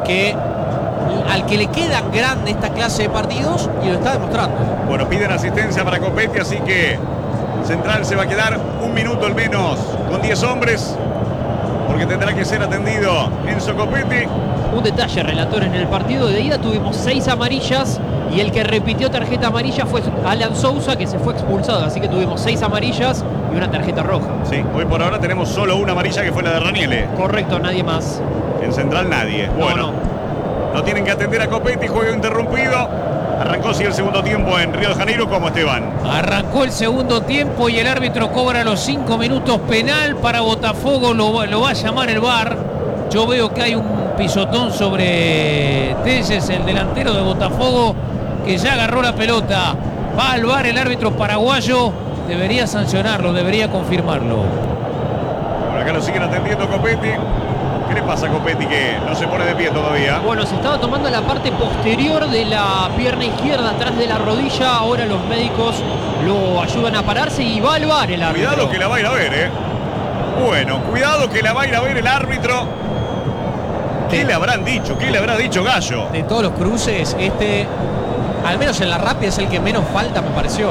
al que le quedan grandes esta clase de partidos y lo está demostrando. Bueno, piden asistencia para Copetti, así que Central se va a quedar un minuto al menos con 10 hombres, porque tendrá que ser atendido Enzo Copetti. Un detalle, relator, en el partido de ida tuvimos 6 amarillas y el que repitió tarjeta amarilla fue Alan Sousa, que se fue expulsado, así que tuvimos 6 amarillas y una tarjeta roja. Sí, hoy por ahora tenemos solo una amarilla, que fue la de Raniele. Correcto, nadie más. En Central nadie. Bueno, no tienen que atender a Copetti, juego interrumpido. Arrancó sí el segundo tiempo en Río de Janeiro. ¿Cómo, Esteban? Arrancó el segundo tiempo y el árbitro cobra los 5 minutos penal para Botafogo. Lo va a llamar el VAR. Yo veo que hay un pisotón sobre Telles, el delantero de Botafogo, que ya agarró la pelota. Va al VAR el árbitro paraguayo. Debería sancionarlo, debería confirmarlo. Por acá lo siguen atendiendo Copetti. ¿Qué le pasa a Copetti, que no se pone de pie todavía? Bueno, se estaba tomando la parte posterior de la pierna izquierda, atrás de la rodilla. Ahora los médicos lo ayudan a pararse y va al VAR el árbitro. Cuidado que la va a ir a ver, Bueno, cuidado que la va a ir a ver el árbitro. ¿Qué le habrán dicho? ¿Qué le habrá dicho Gallo? De todos los cruces, al menos en la rápida, es el que menos falta me pareció.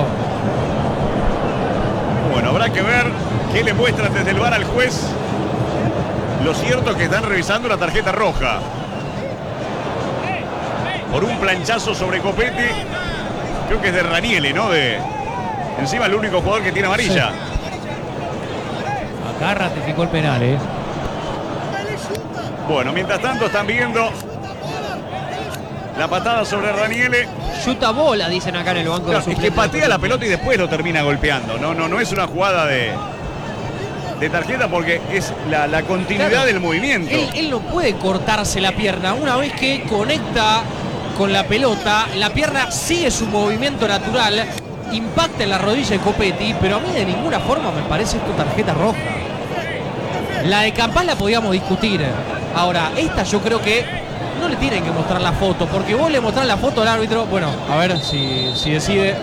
Bueno, habrá que ver qué le muestran desde el VAR al juez. Lo cierto es que están revisando la tarjeta roja por un planchazo sobre Copetti. Creo que es de Raniele, ¿no? Encima el único jugador que tiene amarilla. Sí. Acá ratificó el penal, Bueno, mientras tanto están viendo la patada sobre Raniele. Chuta bola, dicen acá en el banco de Es que patea la pelota y después lo termina golpeando. No es una jugada de tarjeta, porque es la continuidad del movimiento. Él no puede cortarse la pierna. Una vez que conecta con la pelota, la pierna sigue su movimiento natural, impacta en la rodilla de Copetti, pero a mí de ninguna forma me parece esto tarjeta roja. La de Campas la podíamos discutir. Ahora, esta yo creo que no le tienen que mostrar la foto, porque vos le mostrás la foto al árbitro. Bueno, a ver si decide.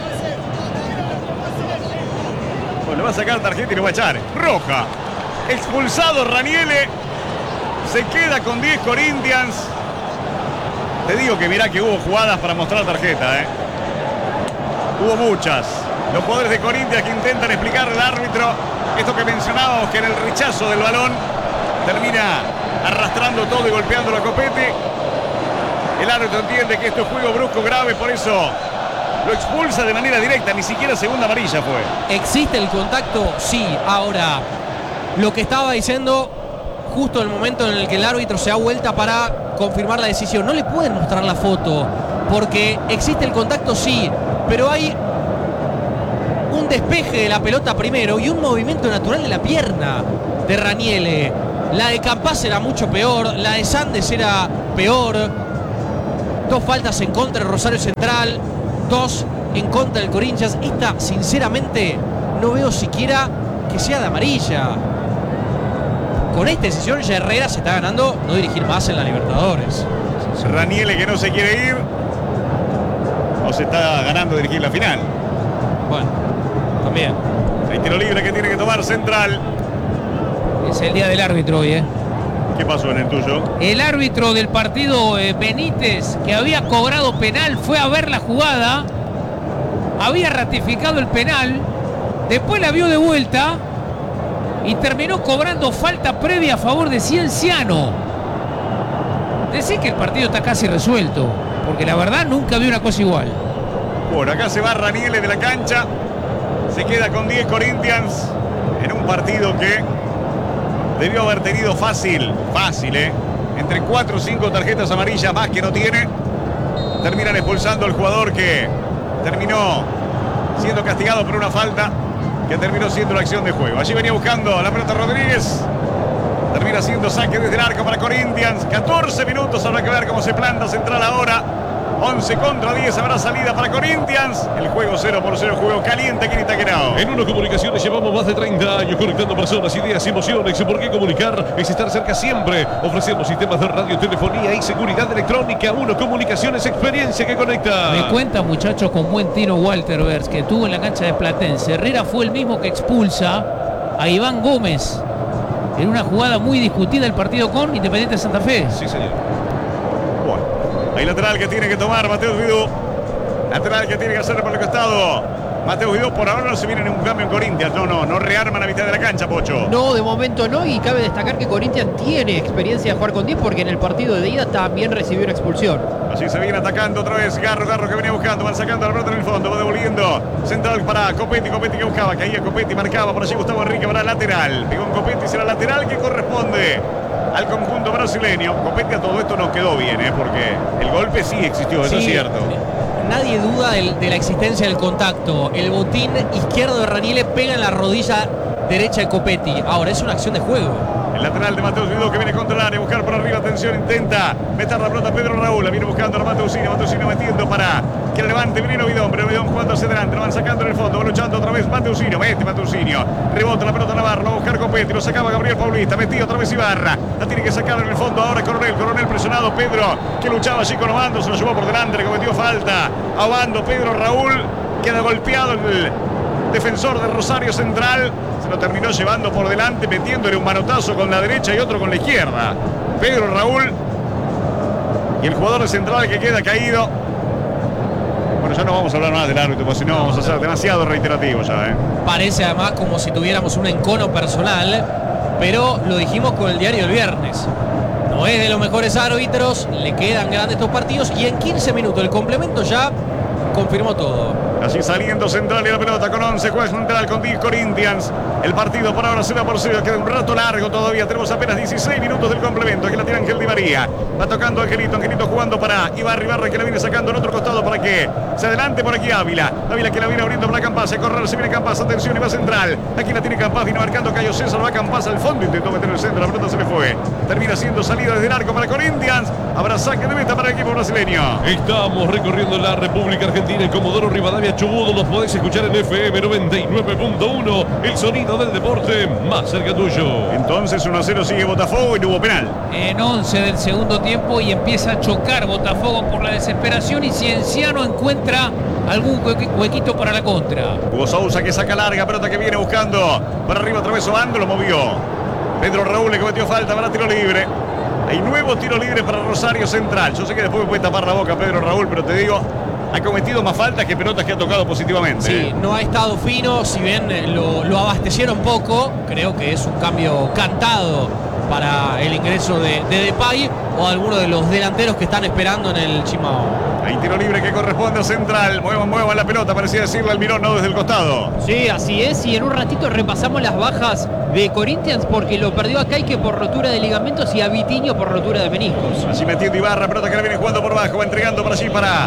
Bueno, va a sacar tarjeta y lo va a echar. Roja. Expulsado Raniele. Se queda con 10 Corinthians. Te digo que mirá que hubo jugadas para mostrar tarjeta, Hubo muchas. Los jugadores de Corinthians que intentan explicar al árbitro esto que mencionábamos, que en el rechazo del balón termina arrastrando todo y golpeándolo a Copetti. El árbitro entiende que esto es juego brusco grave, por eso lo expulsa de manera directa, ni siquiera segunda amarilla fue. ¿Existe el contacto? Sí. Ahora, lo que estaba diciendo, justo en el momento en el que el árbitro se da vuelta para confirmar la decisión, no le pueden mostrar la foto, porque existe el contacto, sí, pero hay un despeje de la pelota primero y un movimiento natural de la pierna de Raniele. La de Campás era mucho peor, la de Sandes era peor. 2 faltas en contra de Rosario Central, 2 en contra del Corinthians. Esta, sinceramente, no veo siquiera que sea de amarilla. Con esta decisión ya Herrera se está ganando no dirigir más en la Libertadores. Raniele que no se quiere ir, o se está ganando dirigir la final. Bueno, también. El tiro libre que tiene que tomar Central. Es el día del árbitro hoy, ¿eh? ¿Qué pasó en el tuyo? El árbitro del partido Benítez, que había cobrado penal, fue a ver la jugada, había ratificado el penal, después la vio de vuelta y terminó cobrando falta previa a favor de Cienciano. Decir que el partido está casi resuelto, porque la verdad nunca vi una cosa igual. Bueno, acá se va Raniele de la cancha, se queda con 10 Corinthians en un partido que debió haber tenido fácil, entre 4 o 5 tarjetas amarillas más que no tiene. Terminan expulsando al jugador que terminó siendo castigado por una falta que terminó siendo la acción de juego. Allí venía buscando la pelota Rodríguez. Termina siendo saque desde el arco para Corinthians. 14 minutos, habrá que ver cómo se planta Central ahora. 11 contra 10, habrá salida para Corinthians. El juego 0-0, juego caliente aquí en Itaquerao. En Uno Comunicaciones llevamos más de 30 años conectando personas, ideas y emociones. ¿Por qué comunicar? Es estar cerca siempre. Ofrecemos sistemas de radio, telefonía y seguridad electrónica. Uno Comunicaciones, experiencia que conecta. Me cuenta, muchachos, con buen tino Walter Vers, que tuvo en la cancha de Platense. Herrera fue el mismo que expulsa a Iván Gómez en una jugada muy discutida el partido con Independiente de Santa Fe. Sí, señor. Bueno, hay lateral que tiene que tomar Mateus Vidú. Lateral que tiene que hacer por el costado Mateus Vidú. Por ahora no se viene ningún cambio en Corinthians. No rearman a mitad de la cancha, Pocho. No, de momento no, y cabe destacar que Corinthians tiene experiencia de jugar con 10 porque en el partido de ida también recibió una expulsión. Así se viene atacando otra vez Garro que venía buscando, van sacando la pelota en el fondo, va devolviendo Central para Copetti que buscaba, caía Copetti, marcaba por allí Gustavo Enrique para lateral. Pegó en Copetti, será lateral que corresponde al conjunto brasileño. Copetti a todo esto no quedó bien, porque el golpe sí existió, eso es cierto. Nadie duda de la existencia del contacto. El botín izquierdo de Raniele pega en la rodilla derecha de Copetti. Ahora es una acción de juego. El lateral de Mateus Vidú que viene contra el área, buscar por arriba, atención, intenta meter la pelota Pedro Raúl, la viene buscando a Mateusino metiendo para que le levante Brino Vidón, pero Vidón jugando hacia adelante, lo van sacando en el fondo, va luchando otra vez Mateusino, rebota la pelota Navarro, va a buscar Copetti, lo sacaba Gabriel Paulista, metido otra vez Ibarra, la tiene que sacar en el fondo ahora Coronel presionado, Pedro que luchaba allí con Obando, se lo llevó por delante, le cometió falta a Obando, Pedro Raúl, queda golpeado el defensor de Rosario Central, se lo terminó llevando por delante, metiéndole un manotazo con la derecha y otro con la izquierda. Pedro Raúl y el jugador de Central que queda caído. Bueno, ya no vamos a hablar más del árbitro, porque si no vamos a ser demasiado reiterativos ya. Parece además como si tuviéramos un encono personal, pero lo dijimos con el diario del viernes. No es de los mejores árbitros, le quedan grandes estos partidos y en 15 minutos el complemento ya confirmó todo. Así saliendo Central y la pelota con 11, juega Central con 10 Corinthians. El partido por ahora 0-0, queda un rato largo todavía. Tenemos apenas 16 minutos del complemento. Aquí la tiene Ángel Di María. Va tocando Angelito jugando para Ibarra que la viene sacando en otro costado para que se adelante por aquí Ávila que la viene abriendo para Campás. Se corre, se viene Campás, atención y va Central. Aquí la tiene Campás, viene marcando Cayo César, va Campás al fondo, intentó meter el centro, la pelota se le fue. Termina siendo salida desde el arco para Corinthians. Habrá saque de meta para el equipo brasileño. Estamos recorriendo la República Argentina en Comodoro Rivadavia Chubut. Los podés escuchar en FM 99.1. El sonido del deporte más cerca tuyo. Entonces 1-0 sigue Botafogo y no hubo penal. En 11 del segundo tiempo y empieza a chocar Botafogo por la desesperación y Cienciano encuentra algún huequito para la contra. Hugo Sousa que saca larga, pelota que viene buscando para arriba otra vez Obando, lo movió. Pedro Raúl le cometió falta para tiro libre. Hay nuevo tiro libre para Rosario Central. Yo sé que después me puede tapar la boca Pedro Raúl, pero te digo, ha cometido más faltas que pelotas que ha tocado positivamente. Sí, no ha estado fino, si bien lo abastecieron poco, creo que es un cambio cantado para el ingreso de Depay o alguno de los delanteros que están esperando en el Chimao. Hay tiro libre que corresponde a Central. Muevan la pelota, parecía decirle al Mirón, no desde el costado. Sí, así es, y en un ratito repasamos las bajas de Corinthians porque lo perdió a Caique por rotura de ligamentos y a Vitiño por rotura de meniscos. Así metiendo Ibarra, pelota que le viene jugando por bajo, va entregando por allí para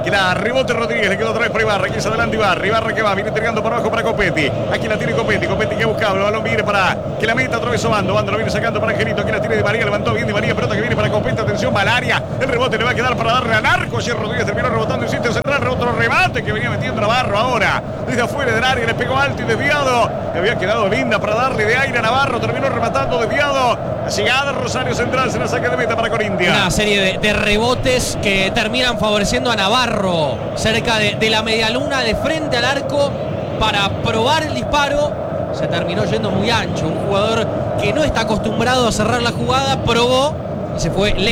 Que la rebote Rodríguez, le quedó otra vez para Ibarra. Aquí es adelante Ibarra que va, viene entregando para abajo para Copetti. Aquí la tiene Copetti que buscaba, el balón viene para que la meta otra vez Bando lo viene sacando para Angelito. Aquí la tiene Di María, levantó bien Di María, pelota que viene para Copetti. Atención, Malaria. El rebote le va a quedar para darle a Narco. Ayer Rodríguez terminó rebotando en sitio central. Otro remate que venía metiendo Navarro ahora. Desde afuera del área le pegó alto y desviado. Le había quedado linda para darle de aire a Navarro. Terminó rematando desviado. La llegada Rosario Central se la saca de meta para Corintia. Una serie de rebotes que terminan favoreciendo a Navarro cerca de la medialuna, de frente al arco para probar el disparo. Se terminó yendo muy ancho. Un jugador que no está acostumbrado a cerrar la jugada probó y se fue lejos.